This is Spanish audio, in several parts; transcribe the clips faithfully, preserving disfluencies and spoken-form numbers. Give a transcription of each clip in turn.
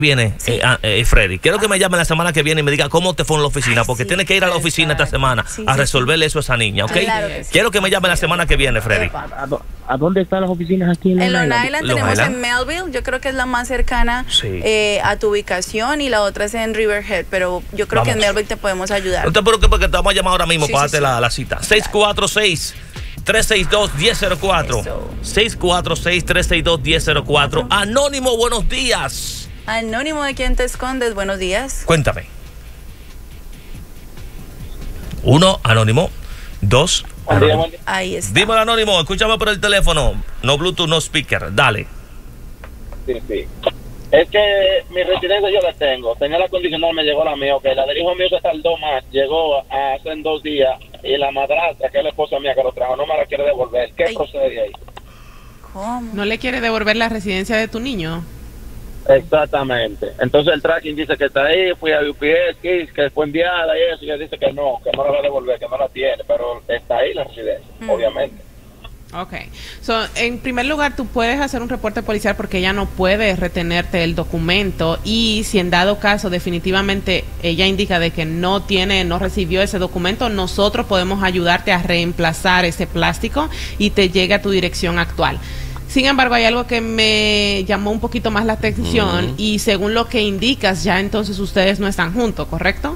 viene, sí. eh, eh, Freddy, quiero que me llame la semana que viene y me diga cómo te fue en la oficina, porque sí, tienes que ir a la oficina esta semana sí, a resolverle sí. eso a esa niña, ¿ok? Claro que sí. Quiero que me llame la semana que viene, Freddy. ¿A, a, a dónde están las oficinas aquí en Long Island? En Long Island tenemos Island? en Melville, yo creo que es la más cercana sí. eh, a tu ubicación, y la otra es en Riverhead, pero yo creo Vamos. que en Melville te podemos ayudar. No te preocupes, porque te vamos a llamar ahora mismo sí, para sí, darte sí. La, la cita. seis cuatro seis, tres seis dos, uno cero cero cuatro. seis cuatro seis, tres seis dos, uno cero cero cuatro. Anónimo, buenos días. Anónimo, ¿de quién te escondes? Buenos días. Cuéntame. Uno, Anónimo. Dos, Anónimo. Ahí está. Dímelo, Anónimo, escúchame por el teléfono. No Bluetooth, no speaker. Dale. Sí, sí. Es que mi residencia yo la tengo. Tenía la condicional, me llegó la mía. Ok, la del hijo mío se tardó más. Llegó hace dos días. Y la madrastra, que es la esposa mía que lo trajo, no me la quiere devolver. ¿Qué Ay. procede ahí? ¿Cómo? ¿No le quiere devolver la residencia de tu niño? Exactamente. Entonces el tracking dice que está ahí, fui a U P S, que fue enviada y eso, y ella dice que no, que no la va a devolver, que no la tiene, pero está ahí la residencia, mm. obviamente. Ok. So, en primer lugar, tú puedes hacer un reporte policial porque ella no puede retenerte el documento, y si en dado caso definitivamente ella indica de que no tiene, no recibió ese documento, nosotros podemos ayudarte a reemplazar ese plástico y te llegue a tu dirección actual. Sin embargo, hay algo que me llamó un poquito más la atención, uh-huh. y según lo que indicas, ya entonces ustedes no están juntos, ¿correcto?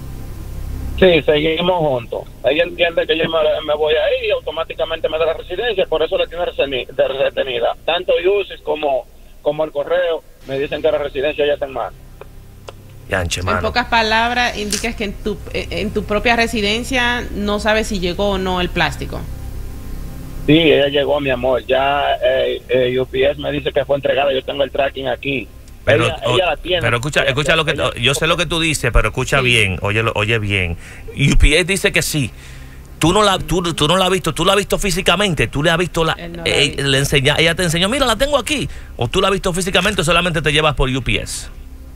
Sí, seguimos juntos. Ella entiende que yo me, me voy a ir y automáticamente me da la residencia, por eso la tiene retenida. Tanto UCIS como, como el correo me dicen que la residencia ya está en mano. Yanche, en pocas palabras, indicas que en tu, en tu propia residencia no sabes si llegó o no el plástico. Sí, ella llegó, mi amor. Ya eh, eh, U P S me dice que fue entregada. Yo tengo el tracking aquí. Pero, ella, ella la tiene. Pero escucha, escucha lo que ella, yo sé lo que tú dices, pero escucha sí. bien, oye, oye bien. U P S dice que sí. Tú no la, tú, tú no la has visto, tú la has visto físicamente, tú le has visto la, no la eh, le enseña, ella te enseñó, mira, la tengo aquí. O tú la has visto físicamente, o solamente te llevas por U P S.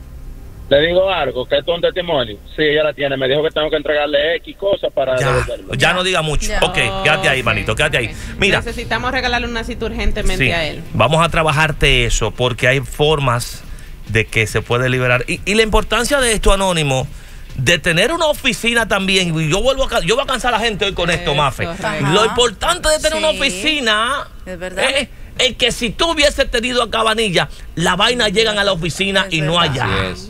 Le digo algo, que esto es un testimonio. Sí, ella la tiene. Me dijo que tengo que entregarle X cosas para ya, devolverlo. Ya no diga mucho. Ya. Ok, quédate ahí, manito, quédate okay. ahí. Mira. Necesitamos regalarle una cita urgentemente sí, a él. Vamos a trabajarte eso, porque hay formas de que se puede liberar. Y, y la importancia de esto, Anónimo, de tener una oficina también. Y yo vuelvo a, yo voy a cansar a la gente hoy con esto, Mafe. Lo importante de tener sí. una oficina es verdad. Es, es que si tú hubieses tenido a Cabanilla, la vaina llegan a la oficina es y verdad. no allá.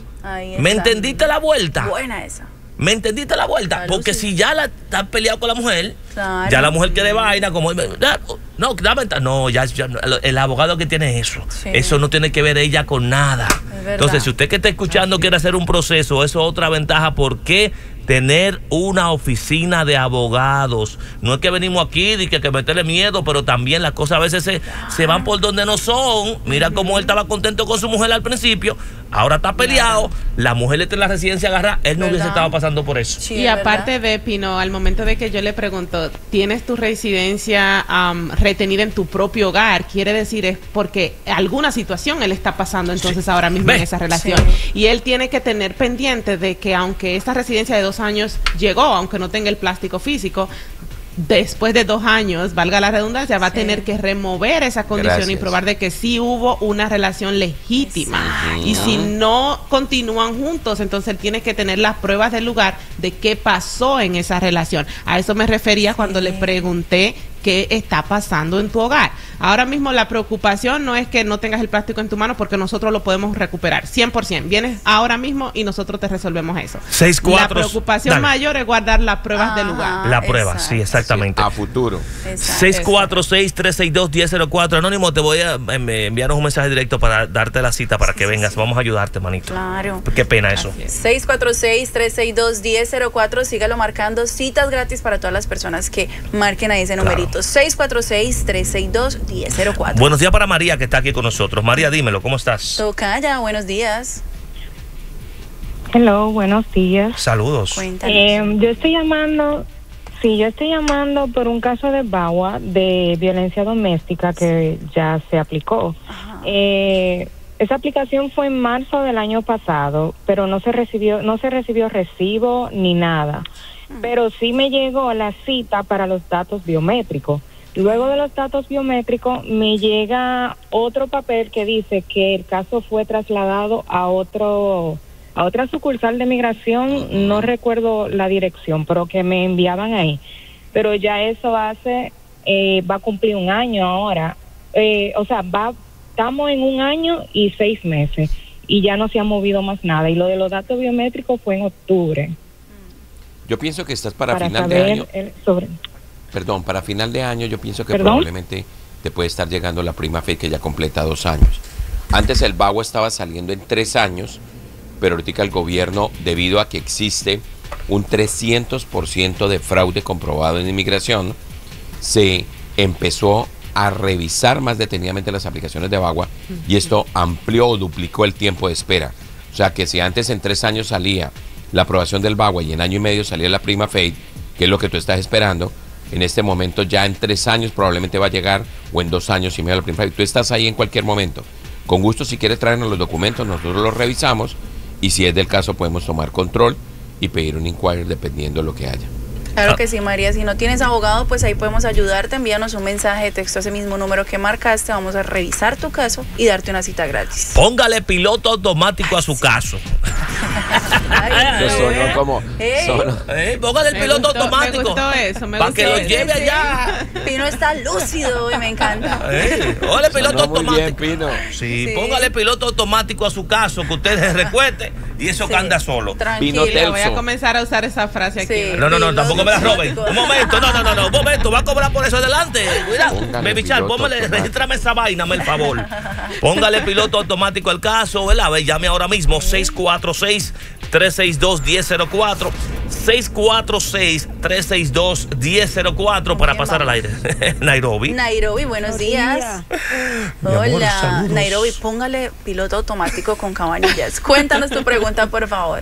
¿Me entendiste la vuelta? Buena esa. ¿Me entendiste la vuelta? Claro, porque sí. si ya la estás peleado con la mujer, claro. ya la mujer quiere vaina, como no, dame, no, ya, ya el abogado que tiene eso, sí. eso no tiene que ver ella con nada. Entonces, si usted que está escuchando quiere hacer un proceso, eso es otra ventaja. ¿Por qué tener una oficina de abogados? No es que venimos aquí y que, que meterle miedo, pero también las cosas a veces se, se van por donde no son. Mira uh-huh. cómo él estaba contento con su mujer al principio, ahora está peleado, claro. la mujer le tiene la residencia agarrada, él no ¿verdad? hubiese estado pasando por eso. Sí, y aparte de Pino, al momento de que yo le pregunto, ¿tienes tu residencia um, retenida en tu propio hogar? Quiere decir es porque alguna situación él está pasando entonces sí. ahora mismo ¿Ve? en esa relación. Sí. Y él tiene que tener pendiente de que aunque esta residencia de dos años llegó, aunque no tenga el plástico físico, después de dos años, valga la redundancia, va sí. a tener que remover esa condición Gracias. y probar de que sí hubo una relación legítima. Sí. Y si no continúan juntos, entonces él tiene que tener las pruebas del lugar de qué pasó en esa relación. A eso me refería sí. cuando le pregunté qué está pasando en tu hogar. Ahora mismo la preocupación no es que no tengas el plástico en tu mano, porque nosotros lo podemos recuperar cien por ciento. Vienes ahora mismo y nosotros te resolvemos eso. seis, cuatro, la preocupación dale. mayor es guardar las pruebas ah, del lugar. La prueba, sí, exactamente. Sí, a futuro. seis cuatro seis, tres seis dos, uno cero cero cuatro. Anónimo, te voy a eh, enviarnos un mensaje directo para darte la cita para que sí, vengas. Sí. Vamos a ayudarte, manito. Claro. Qué pena eso. seis cuatro seis, tres seis dos, uno cero cero cuatro. Sígalo marcando. Citas gratis para todas las personas que marquen ahí ese claro. numerito. seis cuatro seis, tres seis dos, uno cero cero cuatro. Buenos días para María, que está aquí con nosotros. María, dímelo, ¿cómo estás? Tocaya, buenos días. Hello, buenos días. Saludos. Eh, yo estoy llamando, sí, yo estoy llamando por un caso de V A W A, de violencia doméstica, que ya se aplicó. Eh, esa aplicación fue en marzo del año pasado, pero no se recibió, no se recibió recibo ni nada. Pero sí me llegó la cita para los datos biométricos. Luego de los datos biométricos me llega otro papel que dice que el caso fue trasladado a otro a otra sucursal de migración, no recuerdo la dirección, pero que me enviaban ahí. Pero ya eso hace, eh, va a cumplir un año ahora. Eh, o sea, va, estamos en un año y seis meses y ya no se ha movido más nada. Y lo de los datos biométricos fue en octubre. Yo pienso que estás para, para final de año. El, sobre... Perdón, para final de año yo pienso que ¿Perdón? probablemente te puede estar llegando la prima fe que ya completa dos años. Antes el BAWA estaba saliendo en tres años, pero ahorita el gobierno, debido a que existe un trescientos por ciento de fraude comprobado en inmigración, se empezó a revisar más detenidamente las aplicaciones de BAWA y esto amplió o duplicó el tiempo de espera. O sea que si antes en tres años salía la aprobación del BAWA y en año y medio salía la prima fe, que es lo que tú estás esperando, en este momento ya en tres años probablemente va a llegar, o en dos años y medio la prima fe. Tú estás ahí en cualquier momento. Con gusto, si quieres traernos los documentos, nosotros los revisamos y si es del caso podemos tomar control y pedir un inquiry dependiendo de lo que haya. Claro que sí, María. Si no tienes abogado, pues ahí podemos ayudarte. Envíanos un mensaje de texto a ese mismo número que marcaste. Vamos a revisar tu caso y darte una cita gratis. Póngale piloto automático a su caso. Ay, Eso sonó como... Hey. sonó. Eh, póngale el Me piloto gustó, automático. me gustó eso, me para gustó que lo eso. lleve Sí, sí. allá. Pino está lúcido y me encanta. Eh, póngale piloto Sonó muy automático. bien, Pino. Sí, Sí. póngale piloto automático a su caso, que usted se recueste y eso Sí. que anda solo. Tranquilo. Pino Voy a Telso. comenzar a usar esa frase aquí. Sí. No, no, no, Piloto tampoco me la roben. automático. Un momento, no, no, no, no, un momento, va a cobrar por eso adelante. Cuidado. Póngale Baby Char, piloto póngale, automático. regístrame esa vaina, me el favor. Póngale piloto automático al caso, ¿verdad? Ve, llame ahora mismo seis cuatro seis, tres seis dos, uno cero cero cuatro. seis cuatro seis, tres seis dos, uno cero cero cuatro para Bien, pasar al vamos. aire. Nairobi. Nairobi, buenos días. Mi amor, Hola, saludos. Nairobi, póngale piloto automático con Cabanillas. Cuéntanos tu pregunta, por favor.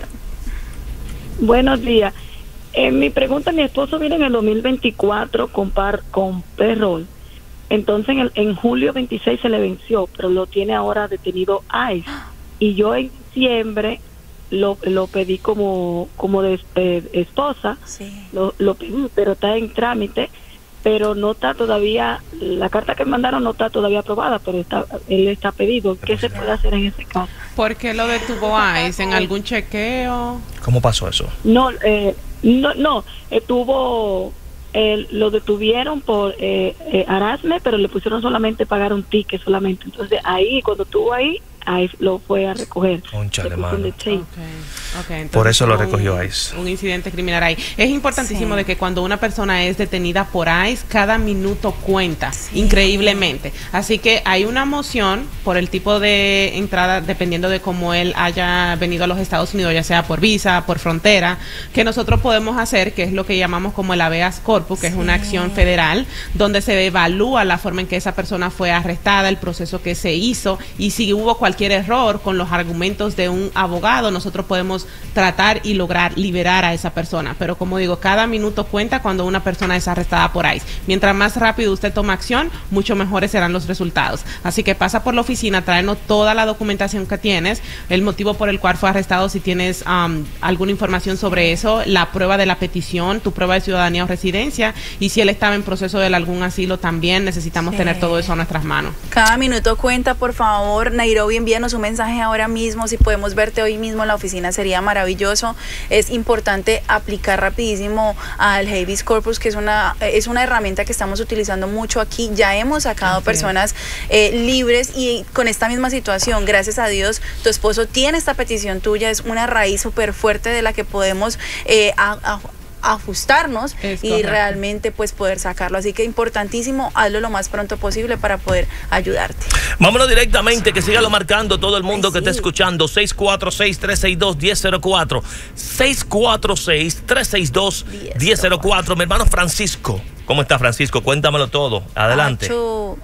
Buenos días. Eh, mi pregunta, mi esposo viene en el dos mil veinticuatro con par con payroll. Entonces en, el, en julio veintiséis se le venció, pero lo tiene ahora detenido ICE. Y yo en diciembre lo, lo pedí como como de, de esposa, Sí. lo, lo pedí, pero está en trámite, pero no está todavía, la carta que mandaron no está todavía aprobada, pero está él está pedido. ¿Qué se puede hacer en ese caso? ¿Por qué lo detuvo ICE? ¿En algún chequeo? ¿Cómo pasó eso? No, eh, no, no, estuvo, eh, lo detuvieron por eh, eh, arasme, pero le pusieron solamente pagar un ticket solamente. Entonces ahí, cuando estuvo ahí, ahí lo fue a recoger. Cónchale, Le pusieron mano. de chain. Okay, okay, entonces Por eso lo hubo recogió un- ICE. Un incidente criminal ahí. Es importantísimo Sí. de que cuando una persona es detenida por ICE, cada minuto cuenta, increíblemente. Así que hay una moción por el tipo de entrada, dependiendo de cómo él haya venido a los Estados Unidos, ya sea por visa, por frontera, que nosotros podemos hacer, que es lo que llamamos como el habeas corpus, que es una acción federal, donde se evalúa la forma en que esa persona fue arrestada, el proceso que se hizo, y si hubo cualquier error con los argumentos de un abogado, nosotros podemos tratar y lograr liberar a esa persona. Pero como digo, cada minuto cuenta cuando una persona es arrestada por ICE. Mientras más rápido usted toma acción, mucho mejores serán los resultados. Así que pasa por la oficina, tráenos toda la documentación que tienes, el motivo por el cual fue arrestado, si tienes um, alguna información sobre eso, la prueba de la petición, tu prueba de ciudadanía o residencia, y si él estaba en proceso de algún asilo también, necesitamos Sí. tener todo eso a nuestras manos. Cada minuto cuenta, por favor. Nairobi, envíanos un mensaje ahora mismo. Si podemos verte hoy mismo en la oficina, sería maravilloso. Es importante aplicar rapidísimo al habeas corpus, que es una, es una herramienta que estamos utilizando mucho aquí. Ya hemos sacado Así personas eh, libres y con esta misma situación, gracias a Dios, tu esposo tiene esta petición tuya. Es una raíz súper fuerte de la que podemos eh, a, a, ajustarnos Es y correcto. realmente pues poder sacarlo. Así que importantísimo, hazlo lo más pronto posible para poder ayudarte. Vámonos directamente, que sígalo marcando todo el mundo Ay, que sí. está escuchando. seis cuatro seis, tres seis dos, uno cero cero cuatro. seis cuatro seis, tres seis dos, uno cero cero cuatro. Mi hermano Francisco. ¿Cómo está, Francisco? Cuéntamelo todo. Adelante. Achu,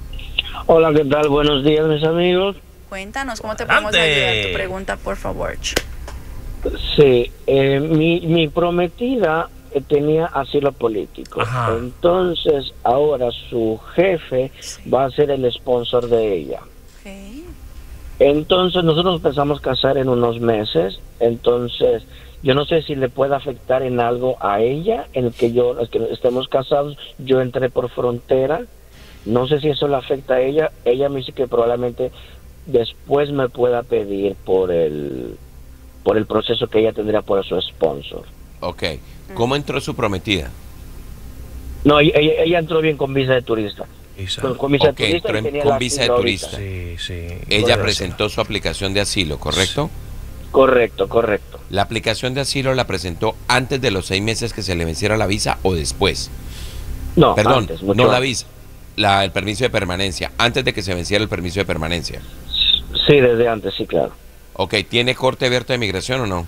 Hola, ¿qué tal? Buenos días, mis amigos. cuéntanos cómo te podemos Adelante. ayudar. Tu pregunta, por favor. Sí, eh, mi, mi prometida eh, tenía asilo político. Ajá. Entonces, ahora su jefe va a ser el sponsor de ella. Okay. Entonces nosotros empezamos a casar en unos meses, entonces yo no sé si le puede afectar en algo a ella, en el que yo, el que estemos casados, yo entré por frontera, no sé si eso le afecta a ella, ella me dice que probablemente después me pueda pedir por el, por el proceso que ella tendría por su sponsor. Ok, ¿cómo entró su prometida? No, ella, ella entró bien con visa de turista. Con, con visa okay, de turista. En, con visa de turista. Sí, sí. Ella Correcto. presentó su aplicación de asilo, ¿correcto? Correcto, correcto. ¿La aplicación de asilo la presentó antes de los seis meses que se le venciera la visa o después? No, Perdón, antes, no antes. la visa, la, el permiso de permanencia, antes de que se venciera el permiso de permanencia. Sí, desde antes, sí, claro. Ok, ¿tiene corte abierto de migración o no?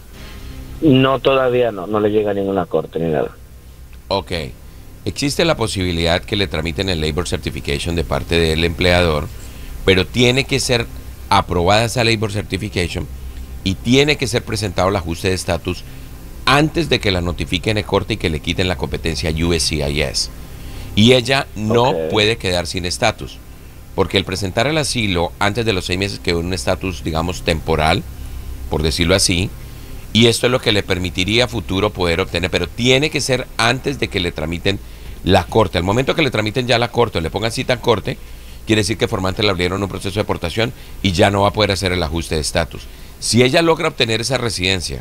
No, todavía no, no le llega a ninguna corte ni nada. Ok. Existe la posibilidad que le tramiten el Labor Certification de parte del empleador, pero tiene que ser aprobada esa Labor Certification y tiene que ser presentado el ajuste de estatus antes de que la notifiquen en corte y que le quiten la competencia U S C I S. Y ella no okay. puede quedar sin estatus, porque el presentar el asilo antes de los seis meses quedó en un estatus, digamos, temporal, por decirlo así, y esto es lo que le permitiría a futuro poder obtener, pero tiene que ser antes de que le tramiten la corte. Al momento que le tramiten ya la corte o le pongan cita en corte, quiere decir que formalmente le abrieron un proceso de deportación y ya no va a poder hacer el ajuste de estatus. Si ella logra obtener esa residencia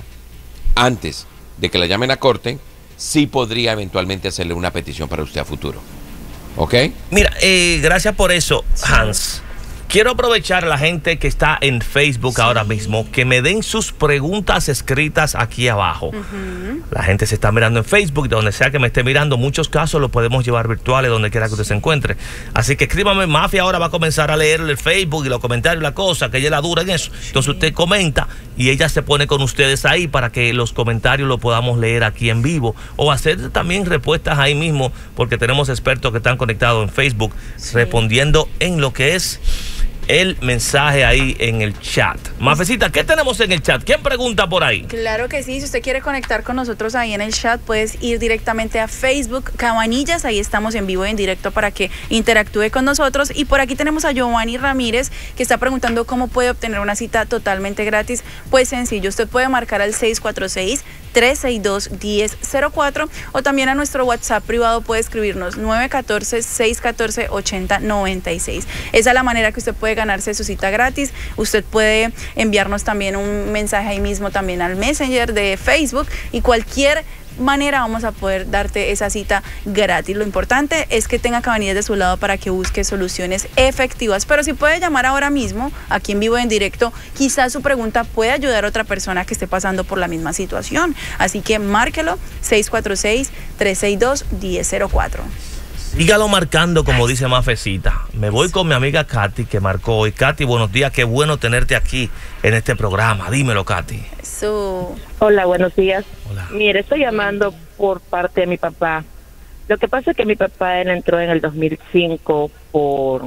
antes de que la llamen a corte, sí podría eventualmente hacerle una petición para usted a futuro. ¿Ok? Mira, eh, gracias por eso, Hans. Quiero aprovechar a la gente que está en Facebook sí. ahora mismo, que me den sus preguntas escritas aquí abajo. Uh-huh. La gente se está mirando en Facebook, de donde sea que me esté mirando. Muchos casos los podemos llevar virtuales, donde quiera que usted se encuentre. Así que escríbame, Mafia ahora va a comenzar a leer el Facebook y los comentarios, la cosa, que ella la dura en eso. Sí. Entonces usted comenta y ella se pone con ustedes ahí para que los comentarios los podamos leer aquí en vivo. O hacer también respuestas ahí mismo, porque tenemos expertos que están conectados en Facebook, sí. respondiendo en lo que es el mensaje ahí en el chat. Mafecita, ¿qué tenemos en el chat? ¿Quién pregunta por ahí? Claro que sí, si usted quiere conectar con nosotros ahí en el chat, puedes ir directamente a Facebook, Cabanillas, ahí estamos en vivo y en directo para que interactúe con nosotros. Y por aquí tenemos a Giovanni Ramírez, que está preguntando cómo puede obtener una cita totalmente gratis. Pues sencillo, usted puede marcar al seis cuatro seis, tres seis dos, uno cero cero cuatro o también a nuestro WhatsApp privado puede escribirnos nueve uno cuatro, seis uno cuatro, ocho cero nueve seis. Esa es la manera que usted puede ganarse su cita gratis. Usted puede enviarnos también un mensaje ahí mismo también al Messenger de Facebook y cualquier manera vamos a poder darte esa cita gratis. Lo importante es que tenga Cabanillas de su lado para que busque soluciones efectivas. Pero si puede llamar ahora mismo, aquí en vivo en directo, quizás su pregunta puede ayudar a otra persona que esté pasando por la misma situación. Así que márquelo, seis cuatro seis, tres seis dos, uno cero cero cuatro. Sígalo marcando, como dice Mafecita. Me voy con mi amiga Katy, que marcó hoy. Katy, buenos días, qué bueno tenerte aquí en este programa. Dímelo, Katy. So... Hola, buenos días. Hola. Mire, estoy llamando por parte de mi papá. Lo que pasa es que mi papá, él entró en el dos mil cinco por,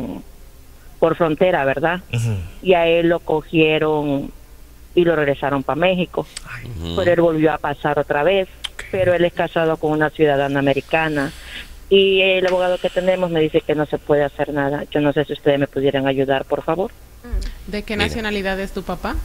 por frontera, ¿verdad? Uh-huh. Y a él lo cogieron y lo regresaron para México. Uh-huh. Pero él volvió a pasar otra vez. Okay. Pero él es casado con una ciudadana americana. Y el abogado que tenemos me dice que no se puede hacer nada. Yo no sé si ustedes me pudieran ayudar, por favor. ¿De qué nacionalidad es tu papá?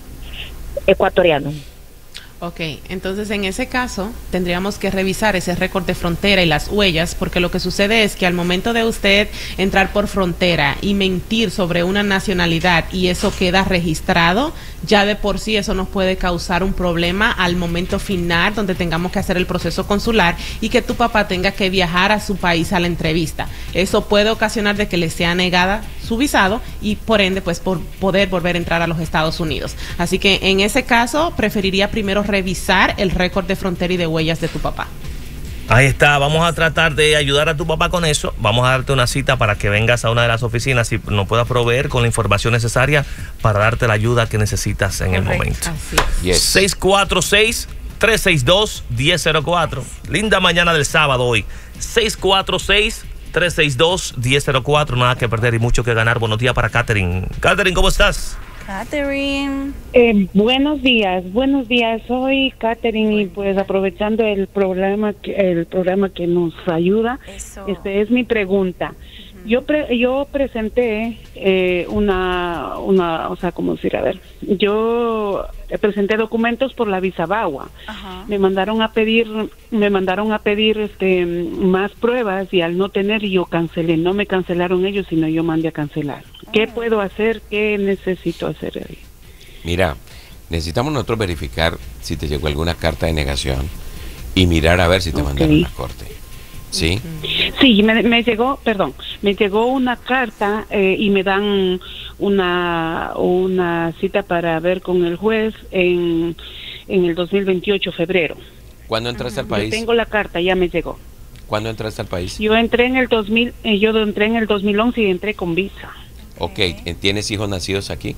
Ecuatoriano. Ok, entonces en ese caso tendríamos que revisar ese récord de frontera y las huellas, porque lo que sucede es que al momento de usted entrar por frontera y mentir sobre una nacionalidad y eso queda registrado, ya de por sí eso nos puede causar un problema al momento final donde tengamos que hacer el proceso consular y que tu papá tenga que viajar a su país a la entrevista. Eso puede ocasionar de que le sea negada su visado y por ende pues por poder volver a entrar a los Estados Unidos. Así que en ese caso preferiría primero revisar el récord de frontera y de huellas de tu papá. Ahí está, vamos a tratar de ayudar a tu papá con eso. Vamos a darte una cita para que vengas a una de las oficinas y nos puedas proveer con la información necesaria para darte la ayuda que necesitas en Correcto. El momento. Así es. Yes. seis cuatro seis, tres seis dos, uno cero cero cuatro. Linda mañana del sábado hoy. seis cuatro seis, tres seis dos, uno cero cero cuatro. Nada que perder y mucho que ganar. Buenos días para Catherine. Catherine, ¿cómo estás? Catherine. Eh, buenos días, buenos días. Soy Catherine y pues aprovechando el programa que, el programa que nos ayuda, Eso. este es mi pregunta. Uh-huh. Yo pre yo presenté eh, una, una, o sea, ¿cómo decir? A ver, yo presenté documentos por la visa Bagua. Ajá. Me mandaron a pedir, me mandaron a pedir este más pruebas y al no tener yo cancelé. No me cancelaron ellos, sino yo mandé a cancelar. Ah. ¿Qué puedo hacer? ¿Qué necesito hacer ahí? Mira, necesitamos nosotros verificar si te llegó alguna carta de negación y mirar a ver si te okay. mandaron a la corte. ¿Sí? Sí, me, me llegó, perdón, me llegó una carta eh, y me dan una una cita para ver con el juez en, en el dos mil veintiocho, febrero. ¿Cuándo entraste al país? Yo tengo la carta, ya me llegó. ¿Cuándo entraste al país? Yo entré en el dos mil, eh, yo entré en el dos mil once y entré con visa. Ok, ¿tienes hijos nacidos aquí?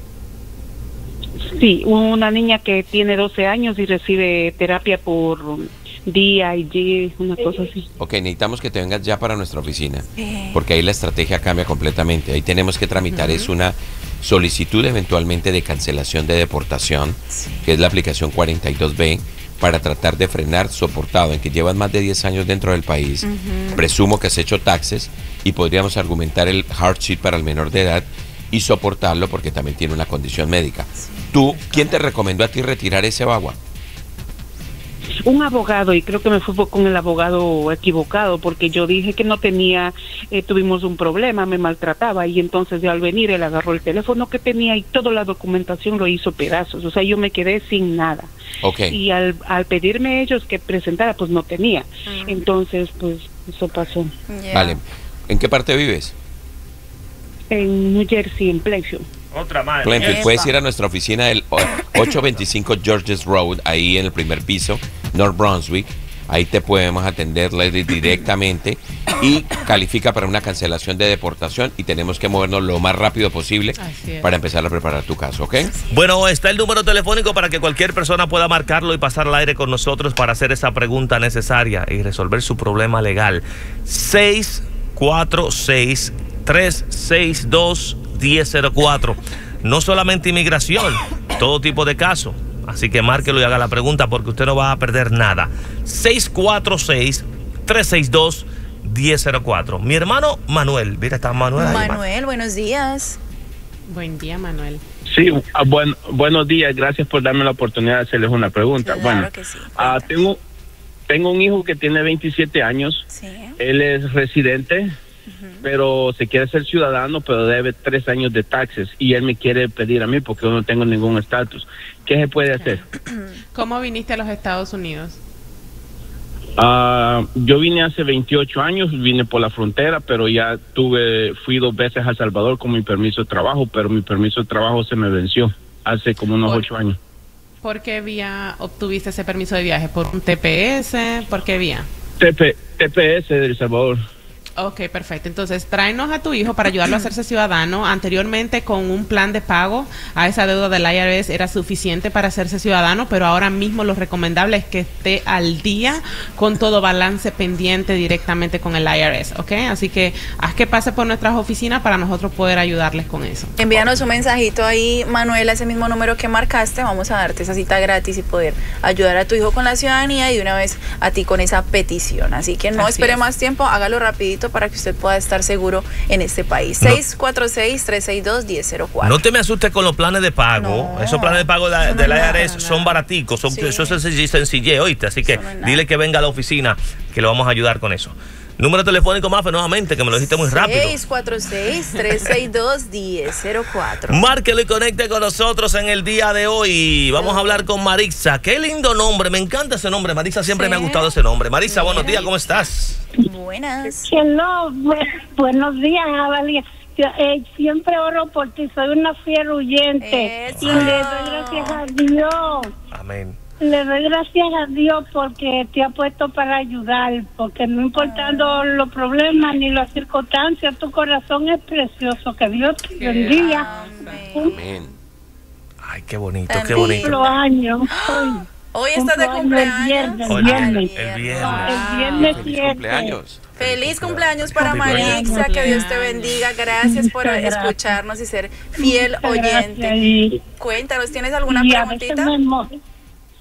Sí, una niña que tiene doce años y recibe terapia por día y G, una cosa así. Ok, necesitamos que te vengas ya para nuestra oficina, porque ahí la estrategia cambia completamente. Ahí tenemos que tramitar uh-huh. es una solicitud eventualmente de cancelación de deportación, sí. que es la aplicación cuarenta y dos B, para tratar de frenar soportado en que llevas más de diez años dentro del país. Uh-huh. Presumo que has hecho taxes y podríamos argumentar el hardship para el menor de edad y soportarlo porque también tiene una condición médica. Sí. ¿Tú, quién te recomendó a ti retirar ese Bagua? Un abogado, y creo que me fui con el abogado equivocado porque yo dije que no tenía, eh, tuvimos un problema, me maltrataba y entonces al venir él agarró el teléfono que tenía y toda la documentación lo hizo pedazos, o sea, yo me quedé sin nada. Okay. Y al, al pedirme ellos que presentara, pues no tenía. Mm. Entonces, pues eso pasó. Yeah. Vale, ¿en qué parte vives? En New Jersey, en Plainfield. Otra madre. Plainfield. Puedes ir a nuestra oficina del ochocientos veinticinco Georges Road, ahí en el primer piso, North Brunswick. Ahí te podemos atender directamente y califica para una cancelación de deportación y tenemos que movernos lo más rápido posible para empezar a preparar tu caso, ¿ok? Bueno, está el número telefónico para que cualquier persona pueda marcarlo y pasar al aire con nosotros para hacer esa pregunta necesaria y resolver su problema legal. seis cuatro seis, tres seis dos, uno cero cero cuatro. No solamente inmigración, todo tipo de casos. Así que márquelo y haga la pregunta porque usted no va a perder nada. seis cuatro seis, tres seis dos, uno cero cero cuatro. Mi hermano Manuel, mira, está Manuel ahí. Manuel, buenos días. Buen día, Manuel. Sí, uh, buen, buenos días, gracias por darme la oportunidad de hacerles una pregunta. Claro, bueno, que sí. uh, tengo, tengo un hijo que tiene veintisiete años, sí. Él es residente, uh-huh. pero se quiere ser ciudadano, pero debe tres años de taxes y él me quiere pedir a mí porque yo no tengo ningún estatus. ¿Qué se puede hacer? ¿Cómo viniste a los Estados Unidos? Uh, yo vine hace veintiocho años, vine por la frontera, pero ya tuve, fui dos veces a El Salvador con mi permiso de trabajo, pero mi permiso de trabajo se me venció hace como unos ocho años. ¿Por qué vía obtuviste ese permiso de viaje? ¿Por un T P S? ¿Por qué vía? T P S de El Salvador. Ok, perfecto. Entonces, tráenos a tu hijo para ayudarlo a hacerse ciudadano. Anteriormente, con un plan de pago a esa deuda del I R S era suficiente para hacerse ciudadano, pero ahora mismo lo recomendable es que esté al día con todo balance pendiente directamente con el I R S, ¿ok? Así que haz que pase por nuestras oficinas para nosotros poder ayudarles con eso. Envíanos un mensajito ahí, Manuel, a ese mismo número que marcaste. Vamos a darte esa cita gratis y poder ayudar a tu hijo con la ciudadanía y de una vez a ti con esa petición. Así que no Así espere es. más tiempo, hágalo rapidito para que usted pueda estar seguro en este país. No. seis cuatro seis, tres seis dos, uno cero cero cuatro. No te me asustes con los planes de pago. No. Esos planes de pago de, no, del I R S no, no, son baraticos, son, sí. Eso es sencillez, ¿oíste? Así que no dile que venga a la oficina que lo vamos a ayudar con eso. Número telefónico, Mafe, nuevamente, que me lo dijiste muy rápido. seis cuatro seis, tres seis dos, uno cero cero cuatro. Márquelo y conecte con nosotros en el día de hoy. Vamos a hablar con Marixa. Qué lindo nombre, me encanta ese nombre. Marixa, siempre sí. me ha gustado ese nombre. Marixa, Mira. buenos días, ¿cómo estás? Buenas. Hello, bu- buenos días, Avalia. Yo, eh, siempre oro por ti, soy una fiel oyente. Eso. Y le doy gracias a Dios. Amén. Le doy gracias a Dios porque te ha puesto para ayudar, porque no importando los problemas ni las circunstancias, tu corazón es precioso. Que Dios te bendiga. Amén. Ay, qué bonito, qué bonito. Los años. Hoy, hoy estás de cumpleaños. El viernes. El viernes. El viernes. El viernes Feliz cumpleaños. Feliz cumpleaños para Marixa, que Dios te bendiga. Gracias por Gracias. escucharnos y ser fiel oyente. Cuéntanos, ¿tienes alguna y preguntita?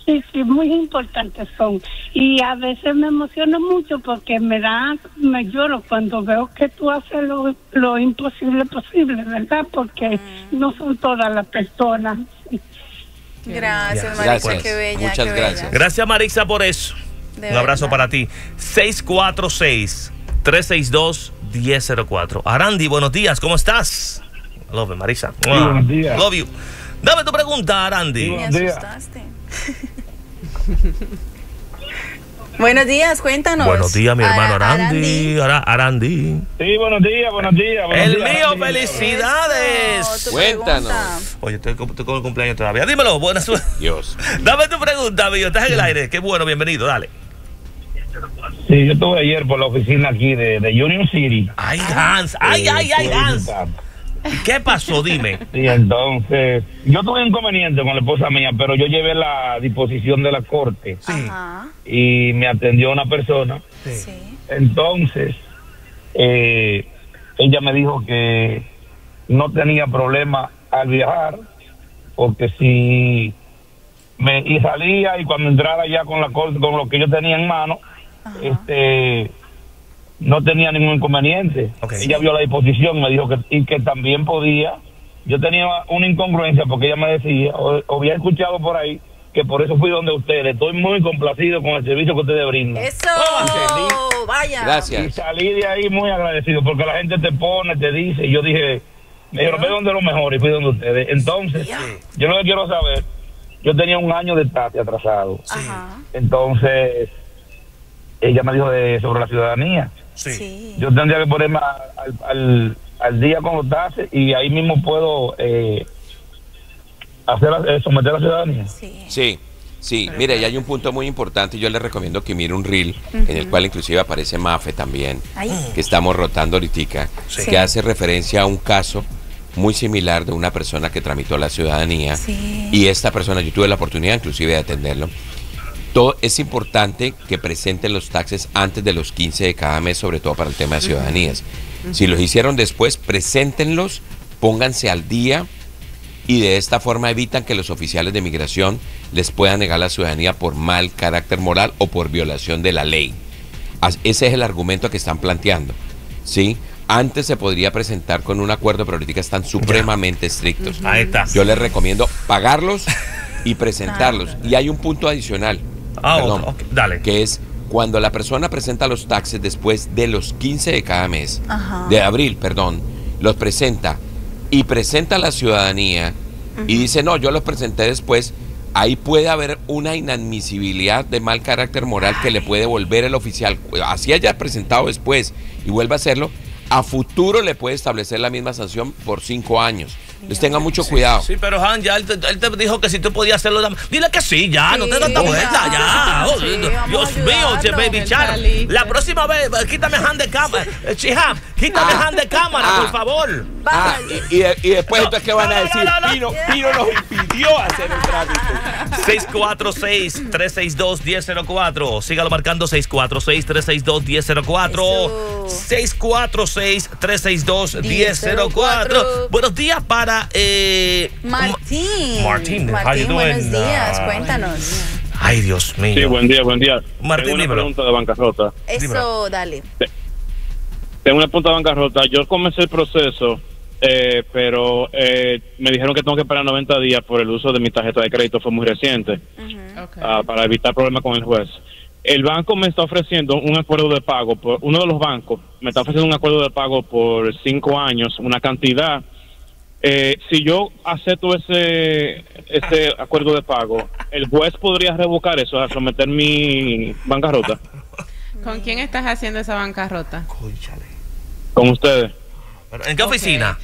Sí, sí, muy importantes son. Y a veces me emociono mucho porque me da, me lloro cuando veo que tú haces lo, lo imposible posible, ¿verdad? Porque mm. no son todas las personas. Gracias, Marisa, gracias. qué bella. Muchas qué gracias. bella. Gracias, Marisa, por eso. De Un abrazo verdad. para ti. seis cuatro seis, tres seis dos, uno cero cero cuatro. Arandi, buenos días, ¿cómo estás? Love you, Marisa. Sí, buenos días. Love you. Dame tu pregunta, Arandi. Sí, Me buenos días. asustaste. Buenos días, cuéntanos. Buenos días, mi hermano Ara- Arandi. Ara- Arandi. Sí, buenos días, buenos días. Buenos El días, mío, Arandi. felicidades. Eso, tu Cuéntanos. pregunta. Oye, estoy, con- estoy con el cumpleaños todavía. Dímelo, buena suerte. Dios. Dame tu pregunta, amigo. Estás en el aire. Qué bueno, bienvenido, dale. Sí, yo estuve ayer por la oficina aquí de, de Union City. Ay, Hans. Ay, Eh, ay, ay, estuve Hans. visitando. ¿Qué pasó? Dime. Sí, entonces, yo tuve inconveniente con la esposa mía, pero yo llevé la disposición de la corte Ajá. y me atendió una persona. Sí. Entonces, eh, ella me dijo que no tenía problema al viajar, porque si me y salía y cuando entrara ya con la corte, con lo que yo tenía en mano, Ajá. este no tenía ningún inconveniente. Okay. Ella vio la disposición, me dijo que y que también podía. Yo tenía una incongruencia porque ella me decía, o, o había escuchado por ahí, que por eso fui donde ustedes. Estoy muy complacido con el servicio que ustedes brindan. Eso, vaya. Y Gracias. salí de ahí muy agradecido porque la gente te pone, te dice, y yo dije, me dijeron, ve donde lo mejor y fui donde ustedes. Entonces, Ya. yo lo que quiero saber, yo tenía un año de taxi atrasado. Ajá. Entonces, ella me dijo de, sobre la ciudadanía. Sí. Sí. Yo tendría que ponerme al, al, al día con los taxis y ahí mismo puedo eh, hacer la- eh, someter a la ciudadanía. Sí. Sí, sí. Mire, y hay un punto muy importante. Yo le recomiendo que mire un reel en el cual inclusive aparece Mafe también, Ay. que estamos rotando ahorita, Sí. que hace referencia a un caso muy similar de una persona que tramitó la ciudadanía. Sí. Y esta persona, yo tuve la oportunidad inclusive de atenderlo. Todo, es importante que presenten los taxes antes de los quince de cada mes, sobre todo para el tema de ciudadanías. Si los hicieron después, preséntenlos, pónganse al día y de esta forma evitan que los oficiales de migración les puedan negar la ciudadanía por mal carácter moral o por violación de la ley. As- Ese es el argumento que están planteando, ¿sí? Antes se podría presentar con un acuerdo, pero ahorita están supremamente estrictos. Ahí está. Yo les recomiendo pagarlos y presentarlos. Y hay un punto adicional, Ah, perdón, ok, ok, dale. que es cuando la persona presenta los taxes después de los quince de cada mes, Ajá. de abril, perdón, los presenta y presenta la ciudadanía y dice, no, yo los presenté después, ahí puede haber una inadmisibilidad de mal carácter moral que le puede volver el oficial, así haya presentado después y vuelva a hacerlo, a futuro le puede establecer la misma sanción por cinco años. Entonces tenga mucho cuidado. Sí, pero Han, ya él te, él te dijo que si tú podías hacerlo, dam- dile que sí, ya, Sí, no te das tanta vuelta, ya. ya. Oh, Sí, Dios vamos a mío, che, ayudarlo. baby Él Char. está listo. La próxima vez, eh, quítame Han de cámara. Eh, Chiham, quítame Ah. Han de cámara, Ah. por favor. Ah, y, y- y después No, entonces, ¿qué van a no, no, decir? no, no. Pino, Pino nos impidió hacer el trámite. seis cuatro seis, tres seis dos, uno cero cero cuatro. Sígalo marcando seis cuatro seis, tres seis dos, uno cero cero cuatro. Eso. seis cuatro seis, tres seis dos, uno cero cero cuatro. Buenos días para eh, Martín. Martín, how you Martín, buenos doing? días, Ah. cuéntanos. Ay, Dios mío. Sí, buen día, buen día. Martín, Tengo una dímelo. pregunta de bancarrota. Eso, dale. Tengo una pregunta de bancarrota. Yo comencé el proceso, eh, pero eh, me dijeron que tengo que esperar noventa días por el uso de mi tarjeta de crédito. Fue muy reciente, Ok. ah, para evitar problemas con el juez. El banco me está ofreciendo un acuerdo de pago, por, uno de los bancos me está ofreciendo un acuerdo de pago por cinco años, una cantidad. Eh, si yo acepto ese ese acuerdo de pago, ¿el juez podría revocar eso, a someter mi bancarrota ¿Con quién estás haciendo esa bancarrota? con ustedes? ¿En qué oficina?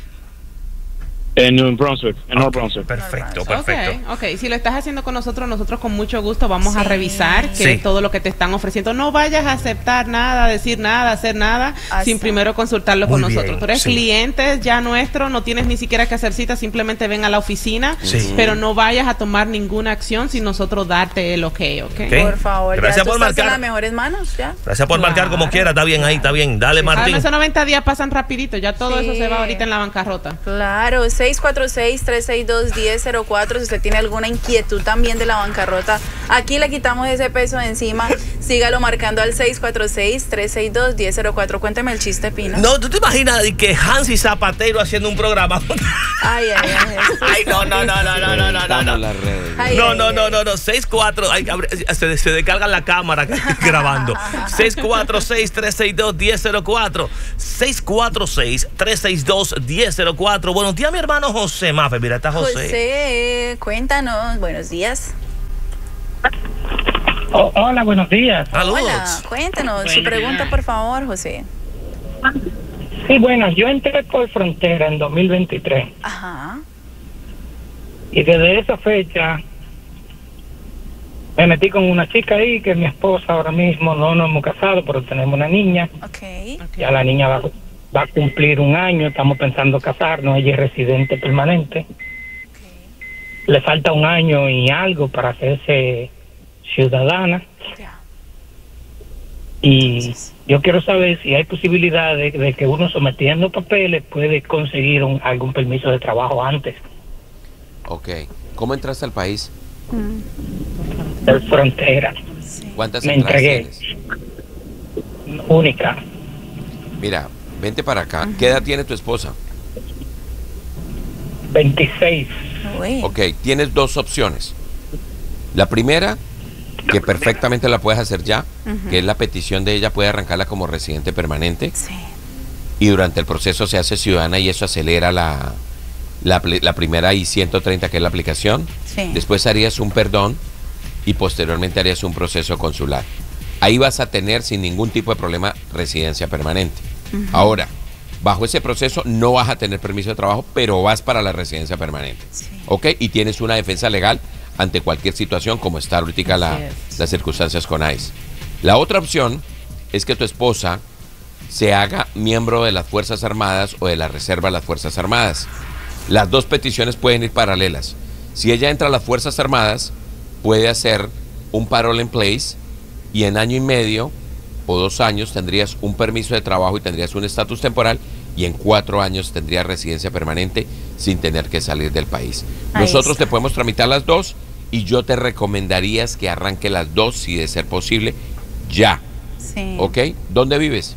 En New Brunswick, en North Brunswick. Perfecto, perfecto. Ok, ok. Si lo estás haciendo con nosotros, nosotros con mucho gusto vamos a Sí. revisar que Sí. todo lo que te están ofreciendo. No vayas a aceptar nada, decir nada, hacer nada Así. sin primero consultarlo con Muy bien, nosotros. Tú eres sí. cliente ya nuestro, no tienes ni siquiera que hacer cita, simplemente ven a la oficina, Sí. pero no vayas a tomar ninguna acción sin nosotros darte el ok, ok. Ok. Por favor, Gracias ya tú por estás marcar. en las mejores manos, ya. Gracias por marcar como Claro. quiera. Está bien ahí, está bien. Dale, Martín. Además, esos noventa días pasan rapidito, ya todo Sí. eso se va ahorita en la bancarrota. Claro, seis cuatro seis, tres seis dos, uno cero cero cuatro. Si usted tiene alguna inquietud también de la bancarrota, aquí le quitamos ese peso de encima. Sígalo marcando al seis cuatro seis, tres seis dos, uno cero cero cuatro. Cuénteme el chiste, Pino. No, ¿tú te imaginas que Hansi Zapatero haciendo un programa? Ay, ay, ay. Ay, no, no, no, no, no, no, no, no. No, no, no, no, no. seis cuatro, ay, se, se descarga la cámara grabando. seis cuatro seis, tres seis dos, uno cero cero cuatro. seis cuatro seis, tres seis dos, uno cero cero cuatro. Buenos días, mi hermano José Mafe. Mira, está José. José, cuéntanos. Buenos días. Oh, hola, buenos días. Saludos. Hola, cuéntanos su pregunta, por favor, José. Sí, bueno, yo entré por Frontera en dos mil veintitrés. Ajá. Y desde esa fecha me metí con una chica ahí que es mi esposa ahora mismo. No nos hemos casado, pero tenemos una niña. Okay. Ya la niña va, va a cumplir un año. Estamos pensando casarnos. Ella es residente permanente. Okay. Le falta un año y algo para hacerse ciudadana. Yeah. Y yo quiero saber si hay posibilidad de, de que uno sometiendo papeles puede conseguir un, algún permiso de trabajo antes. Ok. ¿Cómo entraste al país? Mm. De Frontera. Sí. ¿Cuántas Me entradas entregué. tienes? Única. Mira, vente para acá. Uh-huh. ¿Qué edad tiene tu esposa? veintiséis. Uy. Ok, tienes dos opciones. La primera, que perfectamente la puedes hacer ya, uh-huh. que es la petición de ella, puede arrancarla como residente permanente. Sí. Y durante el proceso se hace ciudadana y eso acelera la, la, la primera I ciento treinta, que es la aplicación. Sí. Después harías un perdón y posteriormente harías un proceso consular. Ahí vas a tener sin ningún tipo de problema residencia permanente. Uh-huh. Ahora, bajo ese proceso no vas a tener permiso de trabajo, pero vas para la residencia permanente. Sí. ¿Ok? Y tienes una defensa legal ante cualquier situación, como está ahorita la, las circunstancias con ICE. La otra opción es que tu esposa se haga miembro de las Fuerzas Armadas o de la Reserva de las Fuerzas Armadas. Las dos peticiones pueden ir paralelas. Si ella entra a las Fuerzas Armadas, puede hacer un parole in place y en año y medio o dos años tendrías un permiso de trabajo y tendrías un estatus temporal, y en cuatro años tendrías residencia permanente sin tener que salir del país. Ahí Nosotros está. te podemos tramitar las dos y yo te recomendarías que arranque las dos, si de ser posible, ya. Sí. ¿Ok? ¿Dónde vives?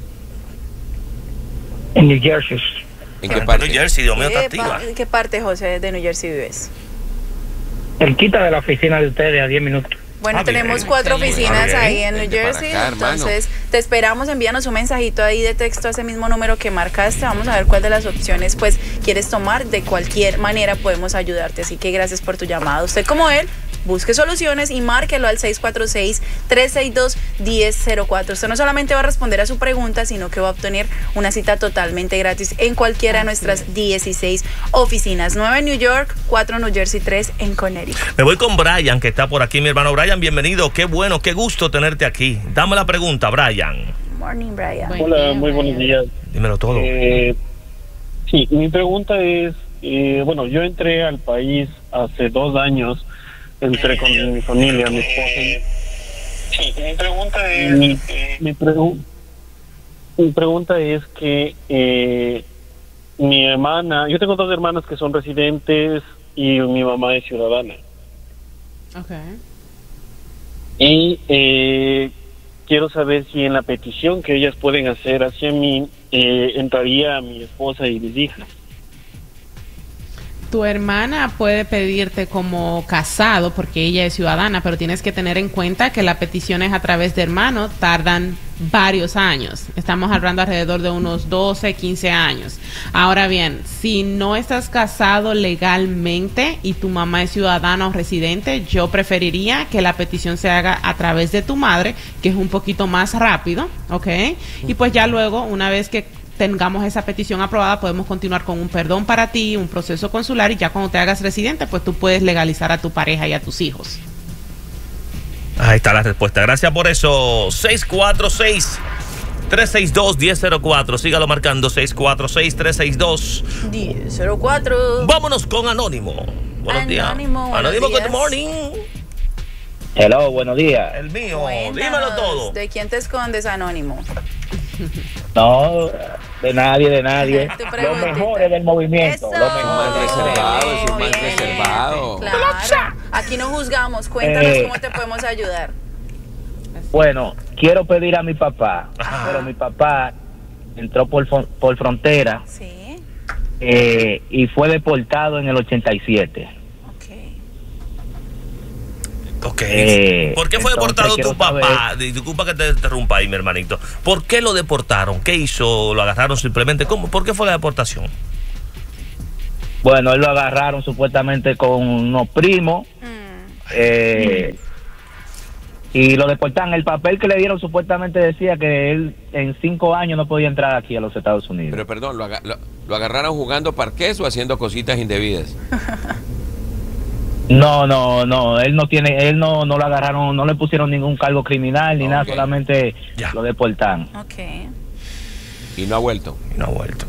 En New Jersey. ¿En qué parte? New Jersey, Dios mío, está ¿Qué, activa. pa- ¿Qué parte, José, de New Jersey vives? Cerquita de la oficina de ustedes, a diez minutos. Bueno, Ah, bien. tenemos cuatro Bien. oficinas Bien. ahí en New Vente para Jersey, acá, hermano. entonces te esperamos, envíanos un mensajito ahí de texto a ese mismo número que marcaste, vamos a ver cuál de las opciones pues quieres tomar, de cualquier manera podemos ayudarte, así que gracias por tu llamada. Usted como él, busque soluciones y márquelo al seis cuatro seis, tres seis dos, uno cero cero cuatro. Usted no solamente va a responder a su pregunta, sino que va a obtener una cita totalmente gratis en cualquiera de nuestras dieciséis oficinas, nueve en New York, cuatro en New Jersey, tres en Connecticut. Me voy con Brian, que está por aquí, mi hermano Brian. Bienvenido. Qué bueno, qué gusto tenerte aquí. Dame la pregunta, Brian. Morning, Brian. Buen Hola, día, muy buenos Brian. días. Dímelo todo. Eh, sí, mi pregunta es, eh, bueno, yo entré al país hace dos años, entré con mi familia, mi esposa. y- Sí, mi pregunta es, mi, mi, pregu- mi pregunta es que eh, mi hermana, yo tengo dos hermanas que son residentes y mi mamá es ciudadana. Okay. Y eh, quiero saber si en la petición que ellas pueden hacer hacia mí eh, entraría a mi esposa y mis hijas. Tu hermana puede pedirte como casado porque ella es ciudadana, pero tienes que tener en cuenta que las peticiones a través de hermanos tardan varios años. Estamos hablando alrededor de unos doce, quince años. Ahora bien, si no estás casado legalmente y tu mamá es ciudadana o residente, yo preferiría que la petición se haga a través de tu madre, que es un poquito más rápido, ¿ok? Y pues ya luego, una vez que tengamos esa petición aprobada, podemos continuar con un perdón para ti, un proceso consular, y ya cuando te hagas residente, pues tú puedes legalizar a tu pareja y a tus hijos. Ahí está la respuesta. Gracias por eso. seis cuatro seis, tres seis dos, uno cero cero cuatro. Sígalo marcando. seis cuatro seis, tres seis dos, uno cero cero cuatro. Vámonos con Anónimo. Buenos días. Anónimo, buenos Anónimo, días. good morning. Hello, buenos días. El mío. Cuéntanos, Dímelo todo. ¿de quién te escondes, Anónimo? No, de nadie, de nadie. Los mejores del movimiento. Eso. Los mejores. Más reservado, eso es más reservado. Claro. Aquí no juzgamos. Cuéntanos Eh. cómo te podemos ayudar. Bueno, quiero pedir a mi papá, pero mi papá entró por, fron- por frontera Sí. eh, y fue deportado en el ochenta y siete. Ok. Eh, ¿Por qué fue entonces deportado tu quiero papá? saber- Disculpa que te interrumpa ahí, mi hermanito. ¿Por qué lo deportaron? ¿Qué hizo? ¿Lo agarraron simplemente? ¿Cómo? ¿Por qué fue la deportación? Bueno, él lo agarraron supuestamente con unos primos eh, y lo deportaron. El papel que le dieron supuestamente decía que él en cinco años no podía entrar aquí a los Estados Unidos. Pero perdón, ¿lo, aga- lo- lo agarraron jugando parqués o haciendo cositas indebidas? No, no, no, él no tiene, él no, no lo agarraron, no le pusieron ningún cargo criminal ni nada, solamente lo deportaron. Ok. Y no ha vuelto. Y no ha vuelto.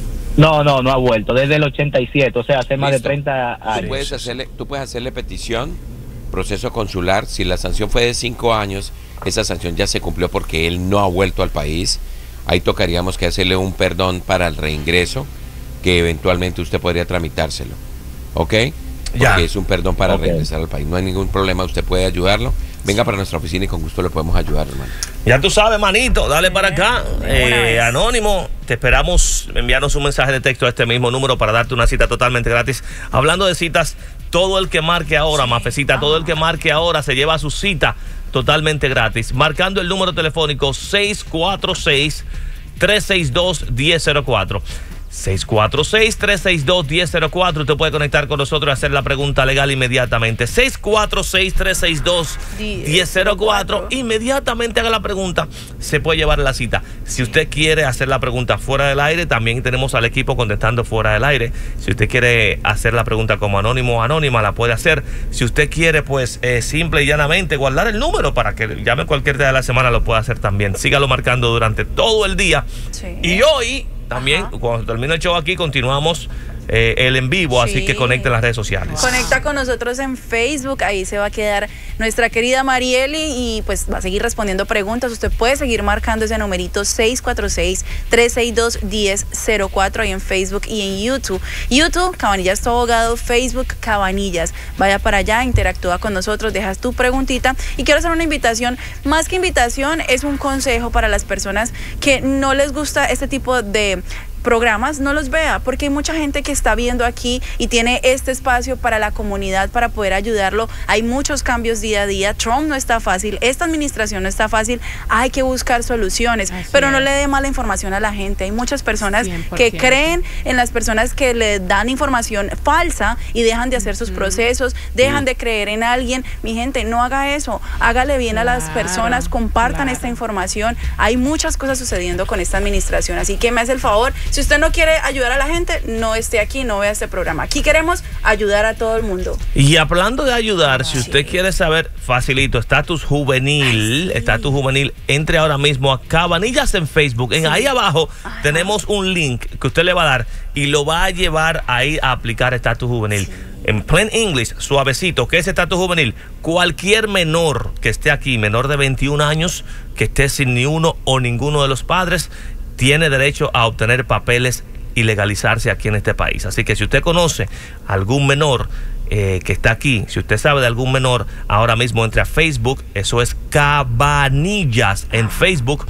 No, no, no ha vuelto, desde el ochenta y siete, o sea, hace más de Listo. treinta Tú años. puedes hacerle, tú puedes hacerle petición, proceso consular. Si la sanción fue de cinco años, esa sanción ya se cumplió porque él no ha vuelto al país. Ahí tocaríamos que hacerle un perdón para el reingreso, que eventualmente usted podría tramitárselo. ¿Ok? Porque Ya. es un perdón para Ok. regresar al país. No hay ningún problema, usted puede ayudarlo. Venga para nuestra oficina y con gusto le podemos ayudar, hermano. Ya tú sabes, manito, dale para acá. Eh, Anónimo, te esperamos enviarnos un mensaje de texto a este mismo número para darte una cita totalmente gratis. Hablando de citas, todo el que marque ahora, Mafecita, todo el que marque ahora se lleva su cita totalmente gratis. Marcando el número telefónico seis cuatro seis, tres seis dos, uno cero cero cuatro. seis cuatro seis, tres seis dos, uno cero cero cuatro. Usted puede conectar con nosotros y hacer la pregunta legal inmediatamente. seis cuatro seis, tres seis dos, uno cero cero cuatro. Inmediatamente haga la pregunta. Se puede llevar la cita. Si usted quiere hacer la pregunta fuera del aire, también tenemos al equipo contestando fuera del aire. Si usted quiere hacer la pregunta como anónimo o anónima, la puede hacer. Si usted quiere, pues eh, simple y llanamente guardar el número para que llame cualquier día de la semana, lo pueda hacer también. Sígalo marcando durante todo el día. Y hoy también, cuando termine el show aquí, continuamos eh, el en vivo, así Sí. que conecte en las redes sociales. Conecta con nosotros en Facebook, ahí se va a quedar nuestra querida Marieli y pues va a seguir respondiendo preguntas. Usted puede seguir marcando ese numerito seis cuatro seis, tres seis dos, uno cero cero cuatro ahí en Facebook y en YouTube. YouTube, Cabanillas tu abogado, Facebook, Cabanillas. Vaya para allá, interactúa con nosotros, dejas tu preguntita y quiero hacer una invitación, más que invitación, es un consejo para las personas que no les gusta este tipo de programas, no los vea, porque hay mucha gente que está viendo aquí y tiene este espacio para la comunidad, para poder ayudarlo. Hay muchos cambios día a día. Trump no está fácil, esta administración no está fácil, hay que buscar soluciones, Así pero no es. le dé mala información a la gente. Hay muchas personas cien por que ciento. creen en las personas que le dan información falsa y dejan de hacer sus procesos, dejan de creer en alguien. Mi gente, no haga eso, hágale bien a las Claro, personas, compartan claro. esta información. Hay muchas cosas sucediendo con esta administración, así que me hace el favor, si usted no quiere ayudar a la gente, no esté aquí, no vea este programa. Aquí queremos ayudar a todo el mundo. Y hablando de ayudar, si usted quiere saber, facilito, estatus juvenil, estatus juvenil, entre ahora mismo a Cabanillas en Facebook. En ahí abajo tenemos un link que usted le va a dar y lo va a llevar ahí a aplicar estatus juvenil. En plain English, suavecito, ¿qué es estatus juvenil? Cualquier menor que esté aquí, menor de veintiún años, que esté sin ni uno o ninguno de los padres, tiene derecho a obtener papeles y legalizarse aquí en este país. Así que si usted conoce algún menor eh, que está aquí, si usted sabe de algún menor, ahora mismo entre a Facebook, eso es Cabanillas en Facebook,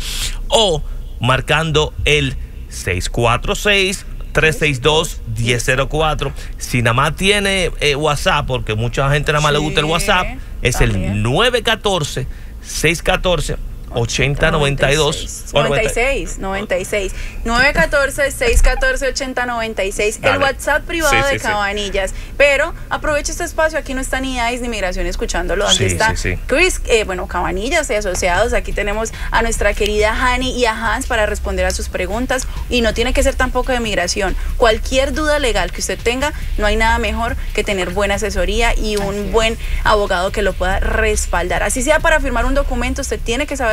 o marcando el seis cuatro seis, tres seis dos, uno cero cero cuatro. Si nada más tiene eh, WhatsApp, porque mucha gente nada más le gusta el WhatsApp, es el nueve uno cuatro, seis uno cuatro, ochenta noventa y dos noventa y seis, noventa y seis, nueve uno cuatro, seis uno cuatro, ochenta noventa y seis, el Dale. WhatsApp privado Sí, sí, de sí. Cabanillas. Pero aproveche este espacio, aquí no está ni ICE ni Migración escuchándolo, aquí Sí, está sí, sí. Chris, eh, bueno, Cabanillas y asociados. Aquí tenemos a nuestra querida Hani y a Hans para responder a sus preguntas, y no tiene que ser tampoco de migración. Cualquier duda legal que usted tenga, no hay nada mejor que tener buena asesoría y un buen abogado que lo pueda respaldar. Así sea para firmar un documento, usted tiene que saber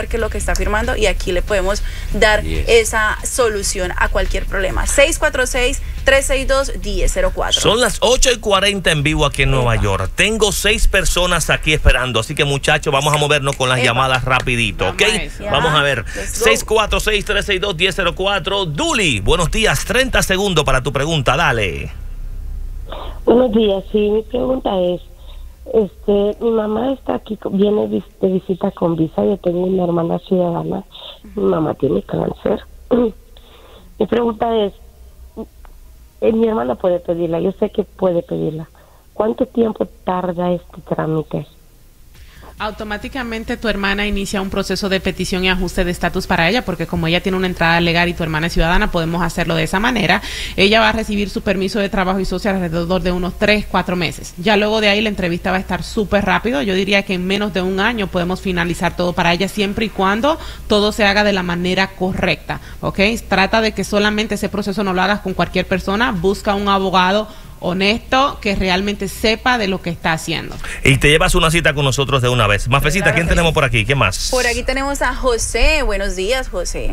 qué es lo que está firmando y aquí le podemos dar yes. esa solución a cualquier problema. seis cuatro seis, tres seis dos, uno cero cero cuatro. Son las ocho y cuarenta en vivo aquí en Nueva Epa. York. Tengo seis personas aquí esperando, así que muchachos, vamos a movernos con las Epa. llamadas rapidito, ¿ok? Vamos, vamos a ver. seis cuatro seis, tres seis dos, uno cero cero cuatro. Duli, buenos días, treinta segundos para tu pregunta, dale. Buenos días, sí, mi pregunta es, este, mi mamá está aquí, viene de visita con visa, yo tengo una hermana ciudadana, mi mamá tiene cáncer. Mi pregunta es, eh, mi hermana puede pedirla, yo sé que puede pedirla, ¿cuánto tiempo tarda este trámite? Automáticamente tu hermana inicia un proceso de petición y ajuste de estatus para ella, porque como ella tiene una entrada legal y tu hermana es ciudadana, podemos hacerlo de esa manera. Ella va a recibir su permiso de trabajo y social alrededor de unos tres, cuatro meses. Ya luego de ahí la entrevista va a estar súper rápido. Yo diría que en menos de un año podemos finalizar todo para ella, siempre y cuando todo se haga de la manera correcta, ¿ok? Trata de que solamente ese proceso no lo hagas con cualquier persona, busca un abogado honesto que realmente sepa de lo que está haciendo. Y te llevas una cita con nosotros de una vez. Mafecita, claro, ¿quién sí. tenemos por aquí? ¿Qué más? Por aquí tenemos a José. Buenos días, José.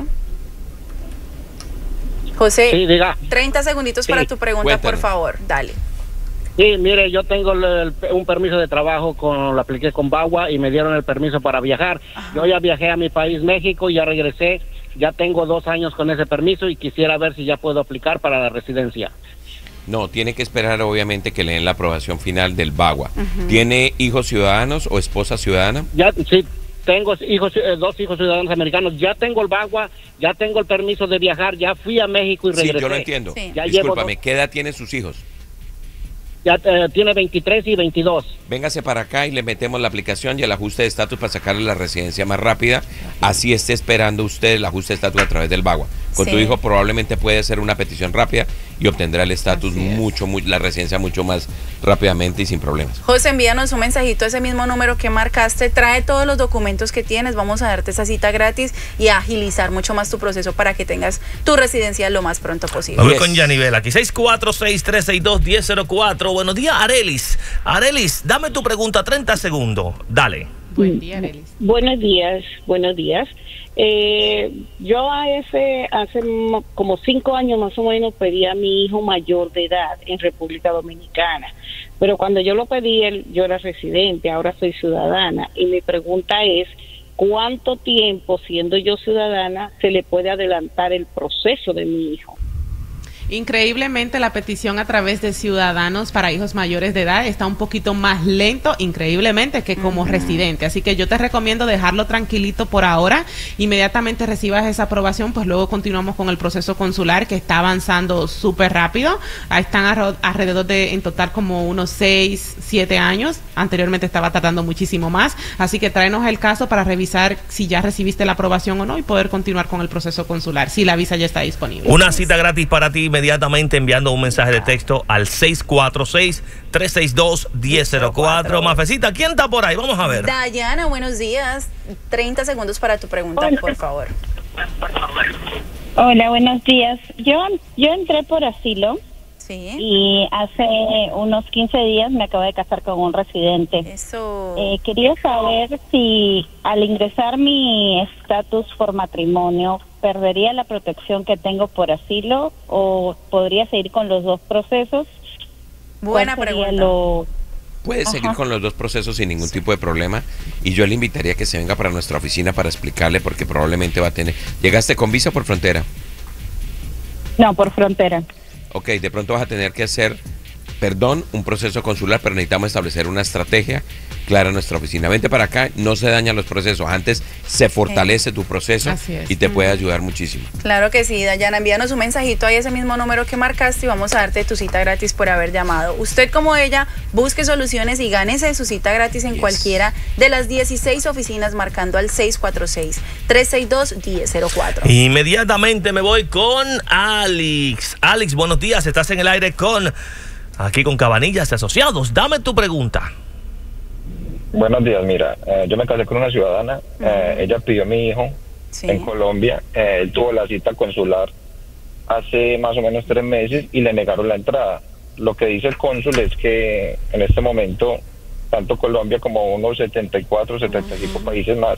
José, sí, diga. treinta segunditos sí. para tu pregunta, Cuéntame. por favor. Dale. Sí, mire, yo tengo el, el, un permiso de trabajo, con lo apliqué con Bagua y me dieron el permiso para viajar. Ajá. Yo ya viajé a mi país, México, y ya regresé. Ya tengo dos años con ese permiso y quisiera ver si ya puedo aplicar para la residencia. No, tiene que esperar obviamente que le den la aprobación final del Bagua. Uh-huh. ¿Tiene hijos ciudadanos o esposa ciudadana? Ya, sí, tengo hijos, eh, dos hijos ciudadanos americanos. Ya tengo el Bagua, ya tengo el permiso de viajar, ya fui a México y regresé. Sí, yo lo entiendo. Sí. Ya Discúlpame, ¿qué edad tienen sus hijos? Ya eh, tiene veintitrés y veintidós. Véngase para acá y le metemos la aplicación y el ajuste de estatus para sacarle la residencia más rápida. Así esté esperando usted el ajuste de estatus a través del Bagua. Con sí. tu hijo probablemente puede hacer una petición rápida y obtendrá el estatus mucho, muy, la residencia mucho más rápidamente y sin problemas. José, envíanos un mensajito a ese mismo número que marcaste. Trae todos los documentos que tienes. Vamos a darte esa cita gratis y a agilizar mucho más tu proceso para que tengas tu residencia lo más pronto posible. Voy yes. con Yanivel aquí. seis cuatro seis, tres seis dos, uno cero cero cuatro. Buenos días, Arelis. Arelis, dame tu pregunta, treinta segundos. Dale. Buen día, Arelis. Buenos días, buenos días. Eh, yo a ese, hace como cinco años más o menos pedí a mi hijo mayor de edad en República Dominicana, pero cuando yo lo pedí, él, yo era residente, ahora soy ciudadana, y mi pregunta es, ¿cuánto tiempo, siendo yo ciudadana, se le puede adelantar el proceso de mi hijo? Increíblemente la petición a través de ciudadanos para hijos mayores de edad está un poquito más lento, increíblemente, que como uh-huh. residente. Así que yo te recomiendo dejarlo tranquilito por ahora. Inmediatamente recibas esa aprobación, pues luego continuamos con el proceso consular, que está avanzando súper rápido. Ahí están alrededor de, en total, como unos seis, siete años. Anteriormente estaba tardando muchísimo más. Así que tráenos el caso para revisar si ya recibiste la aprobación o no y poder continuar con el proceso consular, si la visa ya está disponible. Una cita gratis para ti inmediatamente enviando un mensaje de texto al seis cuatro seis, tres seis dos, uno cero cero cuatro. Mafecita, ¿quién está por ahí? Vamos a ver. Dayana, buenos días. treinta segundos para tu pregunta, Hola. por favor. Hola, buenos días. Yo, yo entré por asilo. Sí. Y hace unos quince días me acabo de casar con un residente. Eso. Eh, quería saber si al ingresar mi estatus por matrimonio perdería la protección que tengo por asilo o podría seguir con los dos procesos. Buena pregunta. Lo... Puede seguir Ajá. con los dos procesos sin ningún sí. tipo de problema, y yo le invitaría a que se venga para nuestra oficina para explicarle, porque probablemente va a tener... ¿Llegaste con visa por frontera? No, por frontera. Ok, de pronto vas a tener que hacer, perdón, un proceso consular, pero necesitamos establecer una estrategia clara en nuestra oficina. Vente para acá, no se dañan los procesos, antes se fortalece tu proceso y te puede ayudar muchísimo. Claro que sí, Dayana, envíanos un mensajito ahí, ese mismo número que marcaste, y vamos a darte tu cita gratis por haber llamado. Usted, como ella, busque soluciones y gánese su cita gratis en yes. cualquiera de las dieciséis oficinas marcando al seis cuatro seis, tres seis dos, uno cero cero cuatro. Inmediatamente me voy con Alex. Alex, buenos días, estás en el aire con aquí con Cabanillas Asociados. Dame tu pregunta. Buenos días, mira, eh, yo me casé con una ciudadana, uh-huh. eh, ella pidió a mi hijo sí. en Colombia, eh, él tuvo la cita consular hace más o menos tres meses y le negaron la entrada. Lo que dice el cónsul es que en este momento, tanto Colombia como unos setenta y cuatro, setenta y cinco uh-huh. países más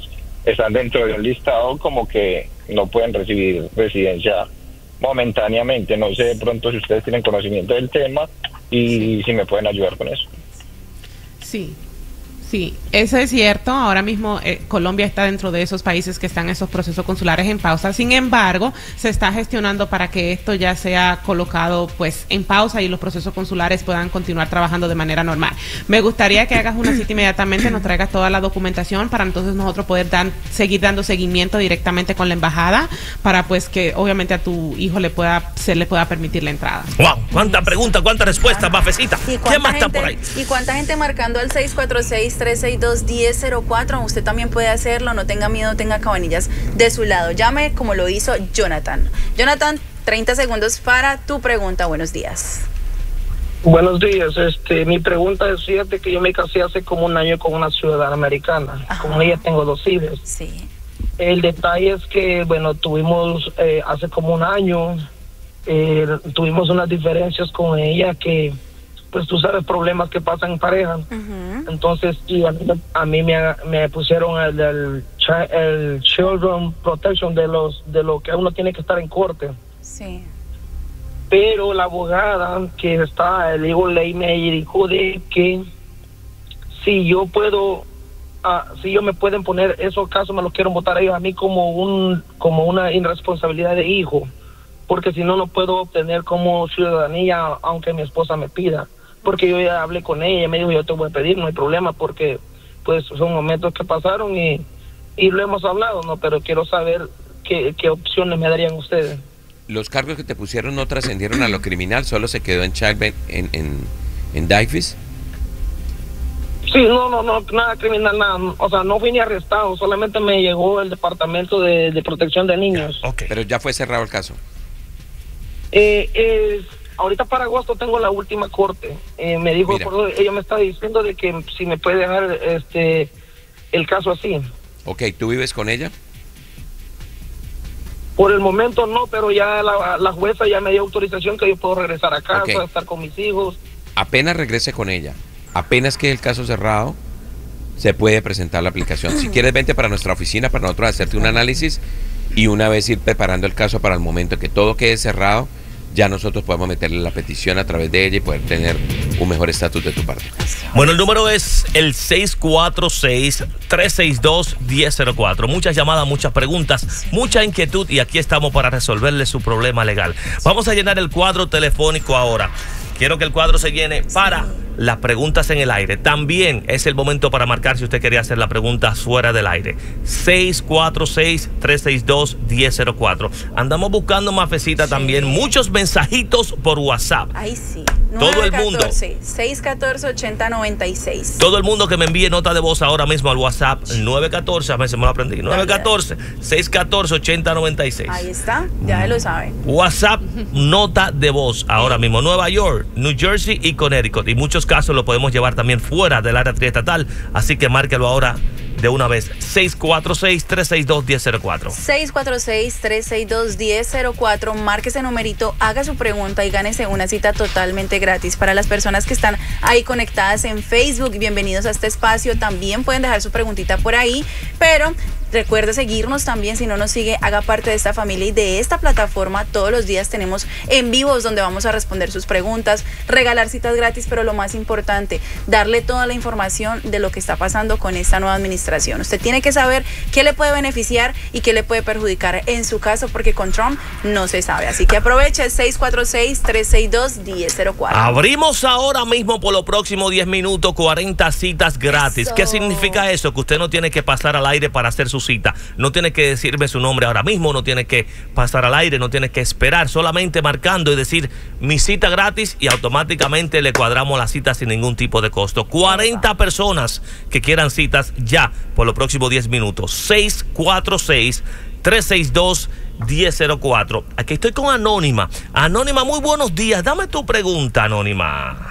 están dentro de un listado como que no pueden recibir residencia momentáneamente. No sé de pronto si ustedes tienen conocimiento del tema y si me pueden ayudar con eso. Sí. Sí, eso es cierto. Ahora mismo eh, Colombia está dentro de esos países que están en esos procesos consulares en pausa. Sin embargo, se está gestionando para que esto ya sea colocado pues en pausa y los procesos consulares puedan continuar trabajando de manera normal. Me gustaría que hagas una cita inmediatamente, nos traigas toda la documentación para entonces nosotros poder dan, seguir dando seguimiento directamente con la embajada para pues que obviamente a tu hijo le pueda se le pueda permitir la entrada. Wow, cuánta pregunta, cuánta respuesta, Mafecita. ¿Quién más está por ahí? ¿Y cuánta gente marcando al seis cuatro seis, tres seis dos, uno cero cero cuatro? Usted también puede hacerlo, no tenga miedo, tenga cabanillas de su lado. Llame como lo hizo Jonathan. Jonathan, treinta segundos para tu pregunta. Buenos días. Buenos días. Este, mi pregunta es, fíjate que yo me casé hace como un año con una ciudadana americana. Ajá. Con ella tengo dos hijos. Sí. El detalle es que, bueno, tuvimos eh, hace como un año, eh, tuvimos unas diferencias con ella que, pues tú sabes, problemas que pasan en pareja. Uh-huh. Entonces, y a mí, a mí me, me pusieron el, el, el Children Protection de los de lo que uno tiene que estar en corte. Sí. Pero la abogada que está, el legal ley, me dijo de que si yo puedo, uh, si yo me pueden poner esos casos, me los quieren votar ellos a mí como un como una irresponsabilidad de hijo, porque si no, no puedo obtener como ciudadanía aunque mi esposa me pida. Porque yo ya hablé con ella, me dijo, yo te voy a pedir, no hay problema, porque pues son momentos que pasaron y, y lo hemos hablado, ¿no? Pero quiero saber qué, qué opciones me darían ustedes. Los cargos que te pusieron no trascendieron a lo criminal, solo se quedó en child en, en, en D I F I S. Sí, no, no, no, nada criminal, nada. O sea, no fui ni arrestado, solamente me llegó el Departamento de, de Protección de Niños. Okay. Pero ya fue cerrado el caso. Eh, eh, ahorita para agosto tengo la última corte. Eh, me dijo, por, ella me está diciendo de que si me puede dejar este el caso así. Ok, ¿tú vives con ella? Por el momento no, pero ya la, la jueza ya me dio autorización que yo puedo regresar a casa, okay. estar con mis hijos. Apenas regrese con ella, apenas quede el caso cerrado, se puede presentar la aplicación. Si quieres, vente para nuestra oficina para nosotros hacerte un análisis y una vez ir preparando el caso para el momento que todo quede cerrado, ya nosotros podemos meterle la petición a través de ella y poder tener un mejor estatus de tu parte. Bueno, el número es el seis cuatro seis, tres seis dos, uno cero cero cuatro. Muchas llamadas, muchas preguntas, mucha inquietud y aquí estamos para resolverle su problema legal. Vamos a llenar el cuadro telefónico ahora. Quiero que el cuadro se llene para las preguntas en el aire. También es el momento para marcar si usted quería hacer la pregunta fuera del aire. seis cuatro seis, tres seis dos, uno cero cero cuatro. Andamos buscando, Mafecita, sí. También muchos mensajitos por WhatsApp. Ay, sí. Todo el mundo. seis uno cuatro, ocho cero nueve seis. Todo el mundo que me envíe nota de voz ahora mismo al WhatsApp nueve uno cuatro, a veces me lo aprendí, nueve uno cuatro, seis uno cuatro, ocho cero nueve seis. Ahí está, ya se lo saben. WhatsApp, nota de voz ahora mismo. Nueva York, New Jersey y Connecticut. Y muchos casos lo podemos llevar también fuera del área triestatal. Así que márquelo ahora de una vez. seis cuatro seis, tres seis dos, uno cero cero cuatro. seis cuatro seis, tres seis dos, uno cero cero cuatro. Marque ese numerito, haga su pregunta y gánese una cita totalmente gratis. Para las personas que están ahí conectadas en Facebook, bienvenidos a este espacio. También pueden dejar su preguntita por ahí, pero recuerde seguirnos también. Si no nos sigue, haga parte de esta familia y de esta plataforma. Todos los días tenemos en vivos donde vamos a responder sus preguntas, regalar citas gratis, pero lo más importante, darle toda la información de lo que está pasando con esta nueva administración. Usted tiene que saber qué le puede beneficiar y qué le puede perjudicar en su caso, porque con Trump no se sabe. Así que aproveche. Seis cuatro seis, tres seis dos, uno cero cero cuatro. Abrimos ahora mismo por los próximos diez minutos cuarenta citas gratis. Eso. ¿Qué significa eso? Que usted no tiene que pasar al aire para hacer su cita, no tiene que decirme su nombre ahora mismo, no tiene que pasar al aire, no tiene que esperar, solamente marcando y decir mi cita gratis y automáticamente le cuadramos la cita sin ningún tipo de costo. cuarenta personas que quieran citas ya por los próximos diez minutos. Seis cuatro seis, tres seis dos, uno cero cero cuatro. Aquí estoy con Anónima. Anónima, muy buenos días, dame tu pregunta, Anónima.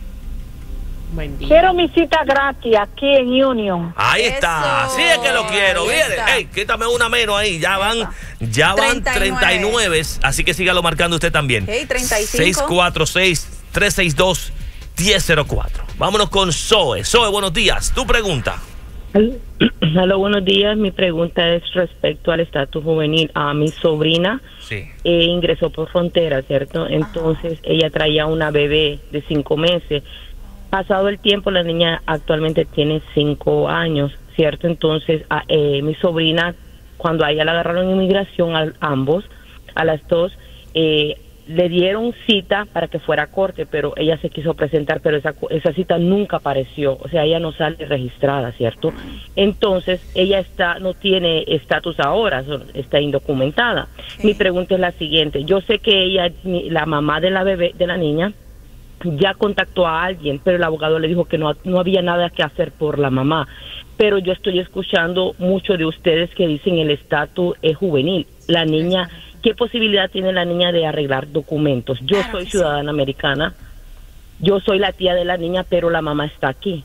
Buen día. Quiero mi cita gratis aquí en Union. Ahí está, sí es que lo quiero. Viene, hey, quítame una menos ahí. Ya van, ya van treinta y nueve. Así que sígalo marcando usted también. Hey, treinta y cinco. seis cuatro seis, tres seis dos, uno cero cero cuatro. Vámonos con Zoe. Zoe, buenos días. Tu pregunta. Hola, buenos días. Mi pregunta es respecto al estatus juvenil. A mi sobrina sí. eh, ingresó por frontera, ¿cierto? Entonces Ajá. ella traía una bebé de cinco meses. Pasado el tiempo, la niña actualmente tiene cinco años, ¿cierto? Entonces a, eh, mi sobrina, cuando a ella la agarraron en inmigración, a ambos, a las dos, eh, le dieron cita para que fuera a corte, pero ella se quiso presentar, pero esa, esa cita nunca apareció, o sea, ella no sale registrada, ¿cierto? Entonces, ella está no tiene estatus ahora, está indocumentada. Sí. Mi pregunta es la siguiente, yo sé que ella, la mamá de la bebé, de la niña, ya contactó a alguien, pero el abogado le dijo que no, no había nada que hacer por la mamá, pero yo estoy escuchando mucho de ustedes que dicen el estatus es juvenil, la niña... ¿Qué posibilidad tiene la niña de arreglar documentos? Yo claro soy ciudadana sí. americana, yo soy la tía de la niña, pero la mamá está aquí.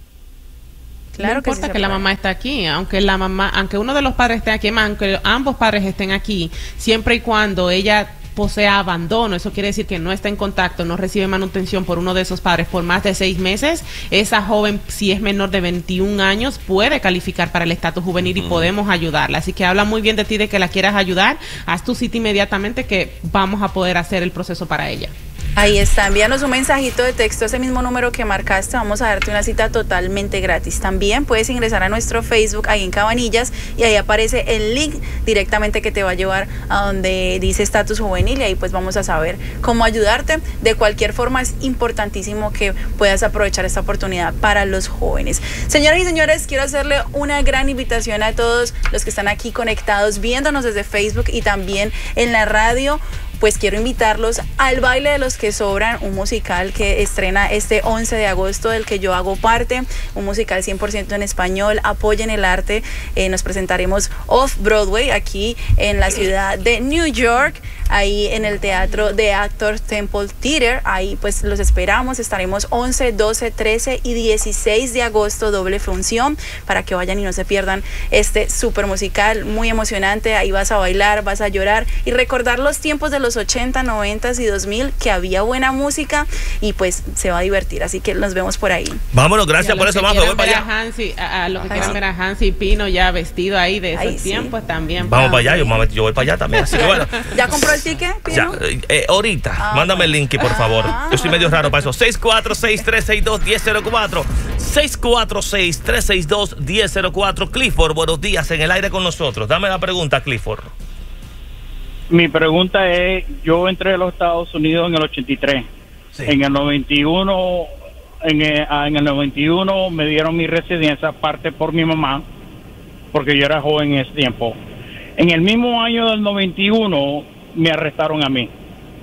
Claro no que importa sí que la mamá está aquí, aunque la mamá, aunque uno de los padres esté aquí, aunque ambos padres estén aquí, siempre y cuando ella posea abandono, eso quiere decir que no está en contacto, no recibe manutención por uno de esos padres por más de seis meses, esa joven, si es menor de veintiún años, puede calificar para el estatus juvenil y mm. podemos ayudarla. Así que habla muy bien de ti, de que la quieras ayudar, haz tu cita inmediatamente que vamos a poder hacer el proceso para ella. Ahí está, envíanos un mensajito de texto a ese mismo número que marcaste, vamos a darte una cita totalmente gratis. También puedes ingresar a nuestro Facebook ahí en Cabanillas y ahí aparece el link directamente que te va a llevar a donde dice estatus juvenil y ahí pues vamos a saber cómo ayudarte. De cualquier forma es importantísimo que puedas aprovechar esta oportunidad para los jóvenes. Señoras y señores, quiero hacerle una gran invitación a todos los que están aquí conectados, viéndonos desde Facebook y también en la radio. Pues quiero invitarlos al Baile de los que Sobran, un musical que estrena este once de agosto, del que yo hago parte, un musical cien por ciento en español. Apoyen el arte, eh, nos presentaremos off-Broadway aquí en la ciudad de New York, ahí en el teatro de Actors Temple Theater. Ahí pues los esperamos, estaremos once, doce, trece y dieciséis de agosto, doble función, para que vayan y no se pierdan este súper musical, muy emocionante. Ahí vas a bailar, vas a llorar y recordar los tiempos de los ochenta, noventa y dos mil, que había buena música y pues se va a divertir, así que nos vemos por ahí. Vámonos, gracias por eso, Majo. Voy para allá. A, Hansi, a, a los que quieran ver a Hansi y Pino ya vestido ahí de esos Ay, tiempos sí. también. Vamos para allá, yo, yo voy para allá también, así que bueno. ¿Ya compró el ticket, Pino? Ya, eh, ahorita, ah, mándame el link, por favor. Ah, yo soy medio raro para eso. seis cuatro seis, tres seis dos, uno cero cero cuatro. seis cuatro seis, tres seis dos, uno cero cero cuatro. Clifford, buenos días, en el aire con nosotros. Dame la pregunta, Clifford. Mi pregunta es, yo entré a los Estados Unidos en el ochenta y tres. Sí. En el noventa y uno, en el, en el noventa y uno me dieron mi residencia, parte por mi mamá, porque yo era joven en ese tiempo. En el mismo año del noventa y uno me arrestaron a mí.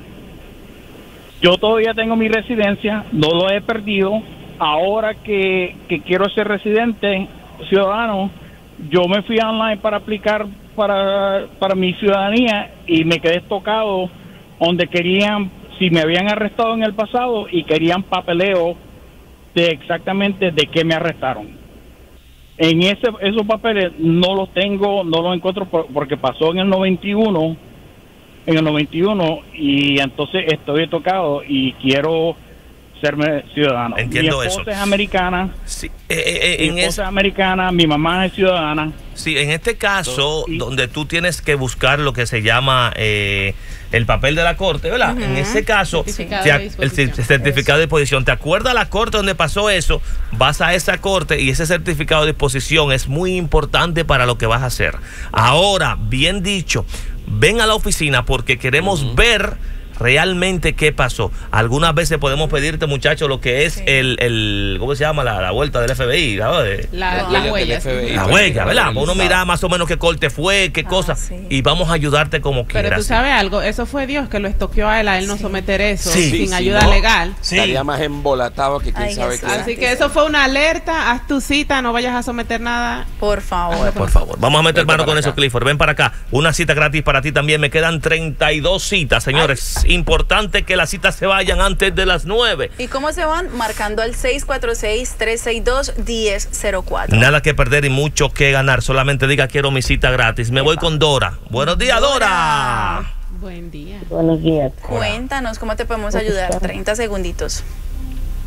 Yo todavía tengo mi residencia, no lo he perdido. Ahora que, que quiero ser residente, ciudadano, yo me fui online para aplicar para, para mi ciudadanía y me quedé tocado donde querían, si me habían arrestado en el pasado y querían papeleo de exactamente de qué me arrestaron. En ese esos papeles no los tengo, no los encuentro por, porque pasó en el noventa y uno, en el noventa y uno y entonces estoy tocado y quiero serme ciudadano. Entiendo mi esposa eso. es americana. Sí. Eh, eh, mi en esposa es, es americana, mi mamá es ciudadana. Sí, en este caso, sí. donde tú tienes que buscar lo que se llama eh, el papel de la corte, ¿verdad? Uh-huh. En ese caso, certificado te, de el certificado de disposición. ¿Te acuerdas la corte donde pasó eso? Vas a esa corte y ese certificado de disposición es muy importante para lo que vas a hacer. Ahora, bien dicho, ven a la oficina porque queremos uh-huh. ver realmente qué pasó. Algunas veces podemos pedirte, muchachos, lo que es sí. el, el, ¿cómo se llama? La, la vuelta del F B I, ¿no? De, la, la, la huella. La huella, ¿verdad? Uno mira más o menos qué corte fue, qué ah, cosa, sí. y vamos a ayudarte como quieras. Pero tú sabes algo, eso fue Dios que lo estoqueó a él, a él no sí. someter eso sí. sin sí, ayuda no, legal. Sí. Estaría más embolatado que quién Ay, sabe qué. Así que eso fue una alerta, haz tu cita, no vayas a someter nada. Por favor. Por favor. Vamos a meter mano con eso, Clifford. Ven para acá. Una cita gratis para ti también. Me quedan treinta y dos citas, señores. Ay. Importante que las citas se vayan antes de las nueve. ¿Y cómo se van? Marcando al seis cuatro seis, tres seis dos, uno cero cero cuatro. Nada que perder y mucho que ganar. Solamente diga quiero mi cita gratis. Me Epa. voy con Dora. Buenos días, Dora. Dora. Buen día. Buenos días. Cuéntanos cómo te podemos ayudar. treinta segunditos.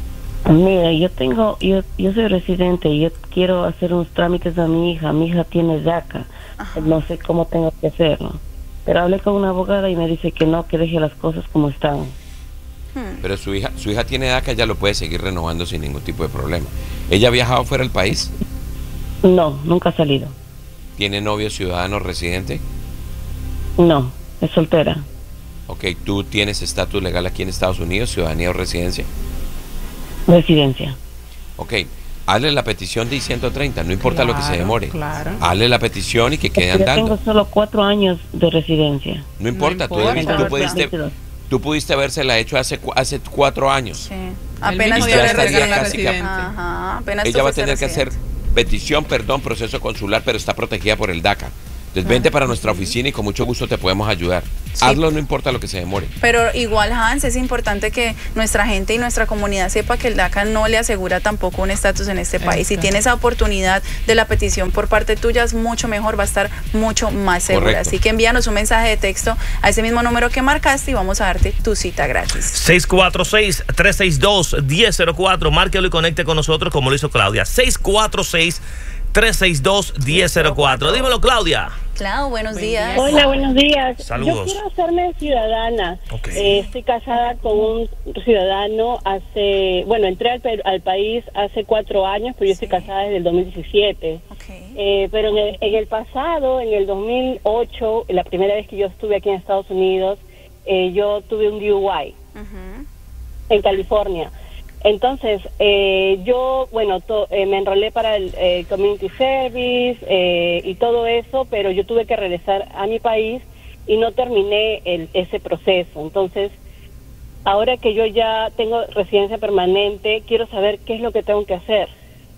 Mira, yo tengo, yo, yo soy residente y yo quiero hacer unos trámites a mi hija. Mi hija tiene DACA. Ajá. No sé cómo tengo que hacerlo. Pero hablé con una abogada y me dice que no, que deje las cosas como están. Hmm. Pero su hija, su hija tiene DACA, ya lo puede seguir renovando sin ningún tipo de problema. ¿Ella ha viajado fuera del país? No, nunca ha salido. ¿Tiene novio ciudadano residente? No, es soltera. Ok, ¿tú tienes estatus legal aquí en Estados Unidos, ciudadanía o residencia? Residencia. Ok, hazle la petición de I ciento treinta, no importa claro, lo que se demore. Claro. Hazle la petición y que quede Yo andando. tengo solo cuatro años de residencia. No importa, no importa. Tú, tú, pudiste, tú pudiste habérsela hecho hace, hace cuatro años. Sí. Apenas ya estaría casi que, Ajá, apenas ella va a tener que hacer petición, perdón, proceso consular, pero está protegida por el DACA. Entonces ah, vente para nuestra oficina y con mucho gusto te podemos ayudar. Sí. Hazlo, no importa lo que se demore. Pero igual, Hans, es importante que nuestra gente y nuestra comunidad sepa que el DACA no le asegura tampoco un estatus en este país. Si tiene esa oportunidad de la petición por parte tuya, es mucho mejor, va a estar mucho más segura. Correcto. Así que envíanos un mensaje de texto a ese mismo número que marcaste y vamos a darte tu cita gratis. seis cuatro seis, tres seis dos, uno cero cero cuatro. Márquelo y conecte con nosotros como lo hizo Claudia. seis cuatro seis, tres seis dos, uno cero cero cuatro. Dímelo, Claudia. Clau, buenos días. Hola, buenos días. Saludos. Yo quiero hacerme ciudadana. Okay. Eh, estoy casada con un ciudadano hace, bueno, entré al, al país hace cuatro años, pero yo estoy casada desde el dos mil diecisiete. Okay. Eh, pero en el, en el pasado, en el dos mil ocho, la primera vez que yo estuve aquí en Estados Unidos, eh, yo tuve un D U I uh-huh. en California. Entonces, eh, yo, bueno, to, eh, me enrolé para el eh, Community Service eh, y todo eso, pero yo tuve que regresar a mi país y no terminé el, ese proceso. Entonces, ahora que yo ya tengo residencia permanente, quiero saber qué es lo que tengo que hacer.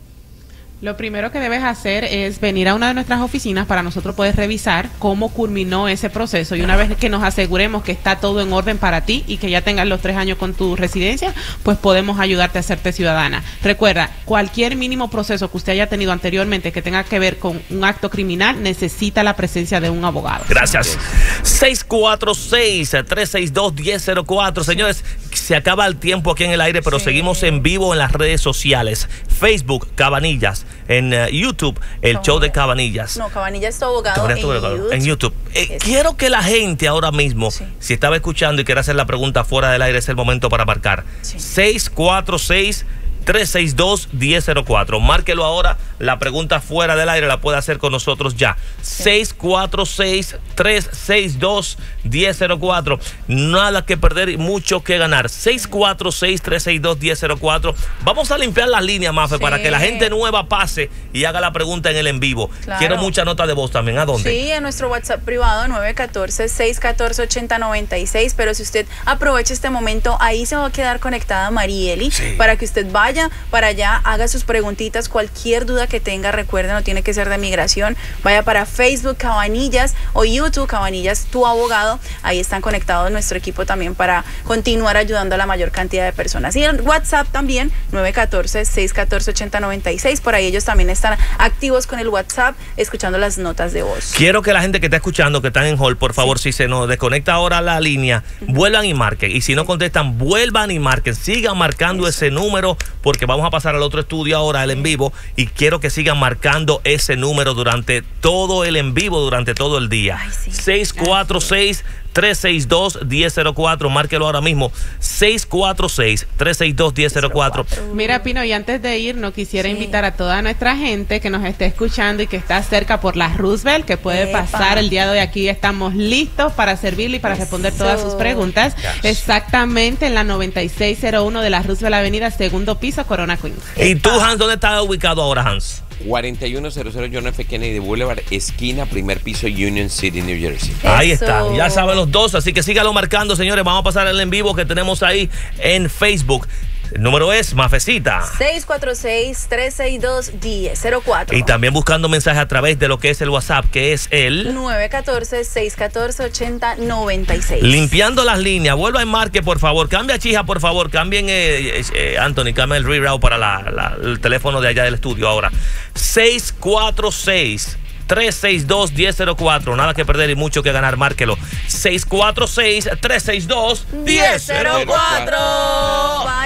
Lo primero que debes hacer es venir a una de nuestras oficinas para nosotros poder revisar cómo culminó ese proceso, y una vez que nos aseguremos que está todo en orden para ti y que ya tengas los tres años con tu residencia, pues podemos ayudarte a hacerte ciudadana. Recuerda, cualquier mínimo proceso que usted haya tenido anteriormente que tenga que ver con un acto criminal necesita la presencia de un abogado. Gracias. seis cuatro seis, tres seis dos, uno cero cero cuatro. Señores, se acaba el tiempo aquí en el aire, pero sí. Seguimos en vivo en las redes sociales. Facebook, Cabanillas. En uh, YouTube, el oh. show de Cabanillas. No, Cabanillas es tu abogado, en, YouTube. en YouTube. Eh, quiero que la gente ahora mismo, sí. si estaba escuchando y quiere hacer la pregunta fuera del aire, es el momento para marcar. Sí. seis cuatro seis, tres seis dos, uno cero cero cuatro. Márquelo ahora. La pregunta fuera del aire la puede hacer con nosotros ya. Sí. seis cuatro seis, tres seis dos, uno cero cero cuatro. Nada que perder y mucho que ganar. seis cuatro seis, tres seis dos, uno cero cero cuatro. Vamos a limpiar las líneas, Mafe, sí. para que la gente nueva pase y haga la pregunta en el en vivo. Claro. Quiero mucha nota de voz también. ¿A dónde? Sí, en nuestro WhatsApp privado nueve uno cuatro, seis uno cuatro, ocho cero nueve seis. Pero si usted aprovecha este momento, ahí se va a quedar conectada Marieli, sí. para que usted vaya para allá, haga sus preguntitas, cualquier duda que tenga, recuerden, no tiene que ser de migración, vaya para Facebook Cabanillas o YouTube Cabanillas, tu abogado, ahí están conectados nuestro equipo también para continuar ayudando a la mayor cantidad de personas. Y el WhatsApp también, nueve uno cuatro, seis uno cuatro, ocho cero nueve seis, por ahí ellos también están activos con el WhatsApp, escuchando las notas de voz. Quiero que la gente que está escuchando, que están en hall, por favor, sí. si se nos desconecta ahora la línea, uh-huh. vuelvan y marquen, y si no contestan, vuelvan y marquen, sigan marcando Eso. ese número, porque vamos a pasar al otro estudio ahora, el en vivo, y quiero que sigan marcando ese número durante todo el en vivo, durante todo el día. Ay, sí. seis cuatro seis, tres seis dos, uno cero cero cuatro. Márquelo ahora mismo. seis cuatro seis, tres seis dos, uno cero cero cuatro. Mira, Pino, y antes de ir, no quisiera sí. invitar a toda nuestra gente que nos esté escuchando y que está cerca por la Roosevelt, que puede Epa. pasar el día de hoy aquí. Estamos listos para servirle y para Eso. responder todas sus preguntas. Yes. Exactamente en la noventa y seis cero uno de la Roosevelt Avenida, segundo piso, Corona Queens. ¿Y tú, Hans, dónde estás ubicado ahora, Hans? cuarenta y uno cero cero John F. Kennedy Boulevard, esquina, primer piso, Union City, New Jersey. Eso. Ahí está, ya saben los dos, así que síganlo marcando, señores. Vamos a pasar el en vivo que tenemos ahí en Facebook. El número es Mafecita. seis cuatro seis, tres seis dos, uno cero cero cuatro. Y también buscando mensajes a través de lo que es el WhatsApp, que es el nueve uno cuatro, seis uno cuatro, ocho cero nueve seis. Limpiando las líneas. Vuelva y marque, por favor. Cambia chija, por favor. Cambien, eh, eh, Anthony, cambia el reroute para la, la, el teléfono de allá del estudio ahora. seis cuatro seis, tres seis dos, uno cero cero cuatro. Nada que perder y mucho que ganar. Márquelo. seis cuatro seis, tres seis dos, uno cero cero cuatro. Bye.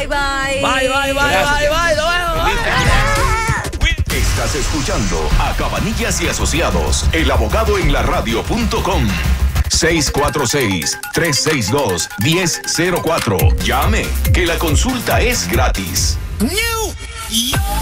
Bye, bye. Bye, bye, bye, bye, bye. Nos vemos. Estás escuchando a Cabanillas y Asociados, el abogado en la radio punto com. seis cuatro seis, tres seis dos, uno cero cero cuatro. Llame, que la consulta es gratis. New York.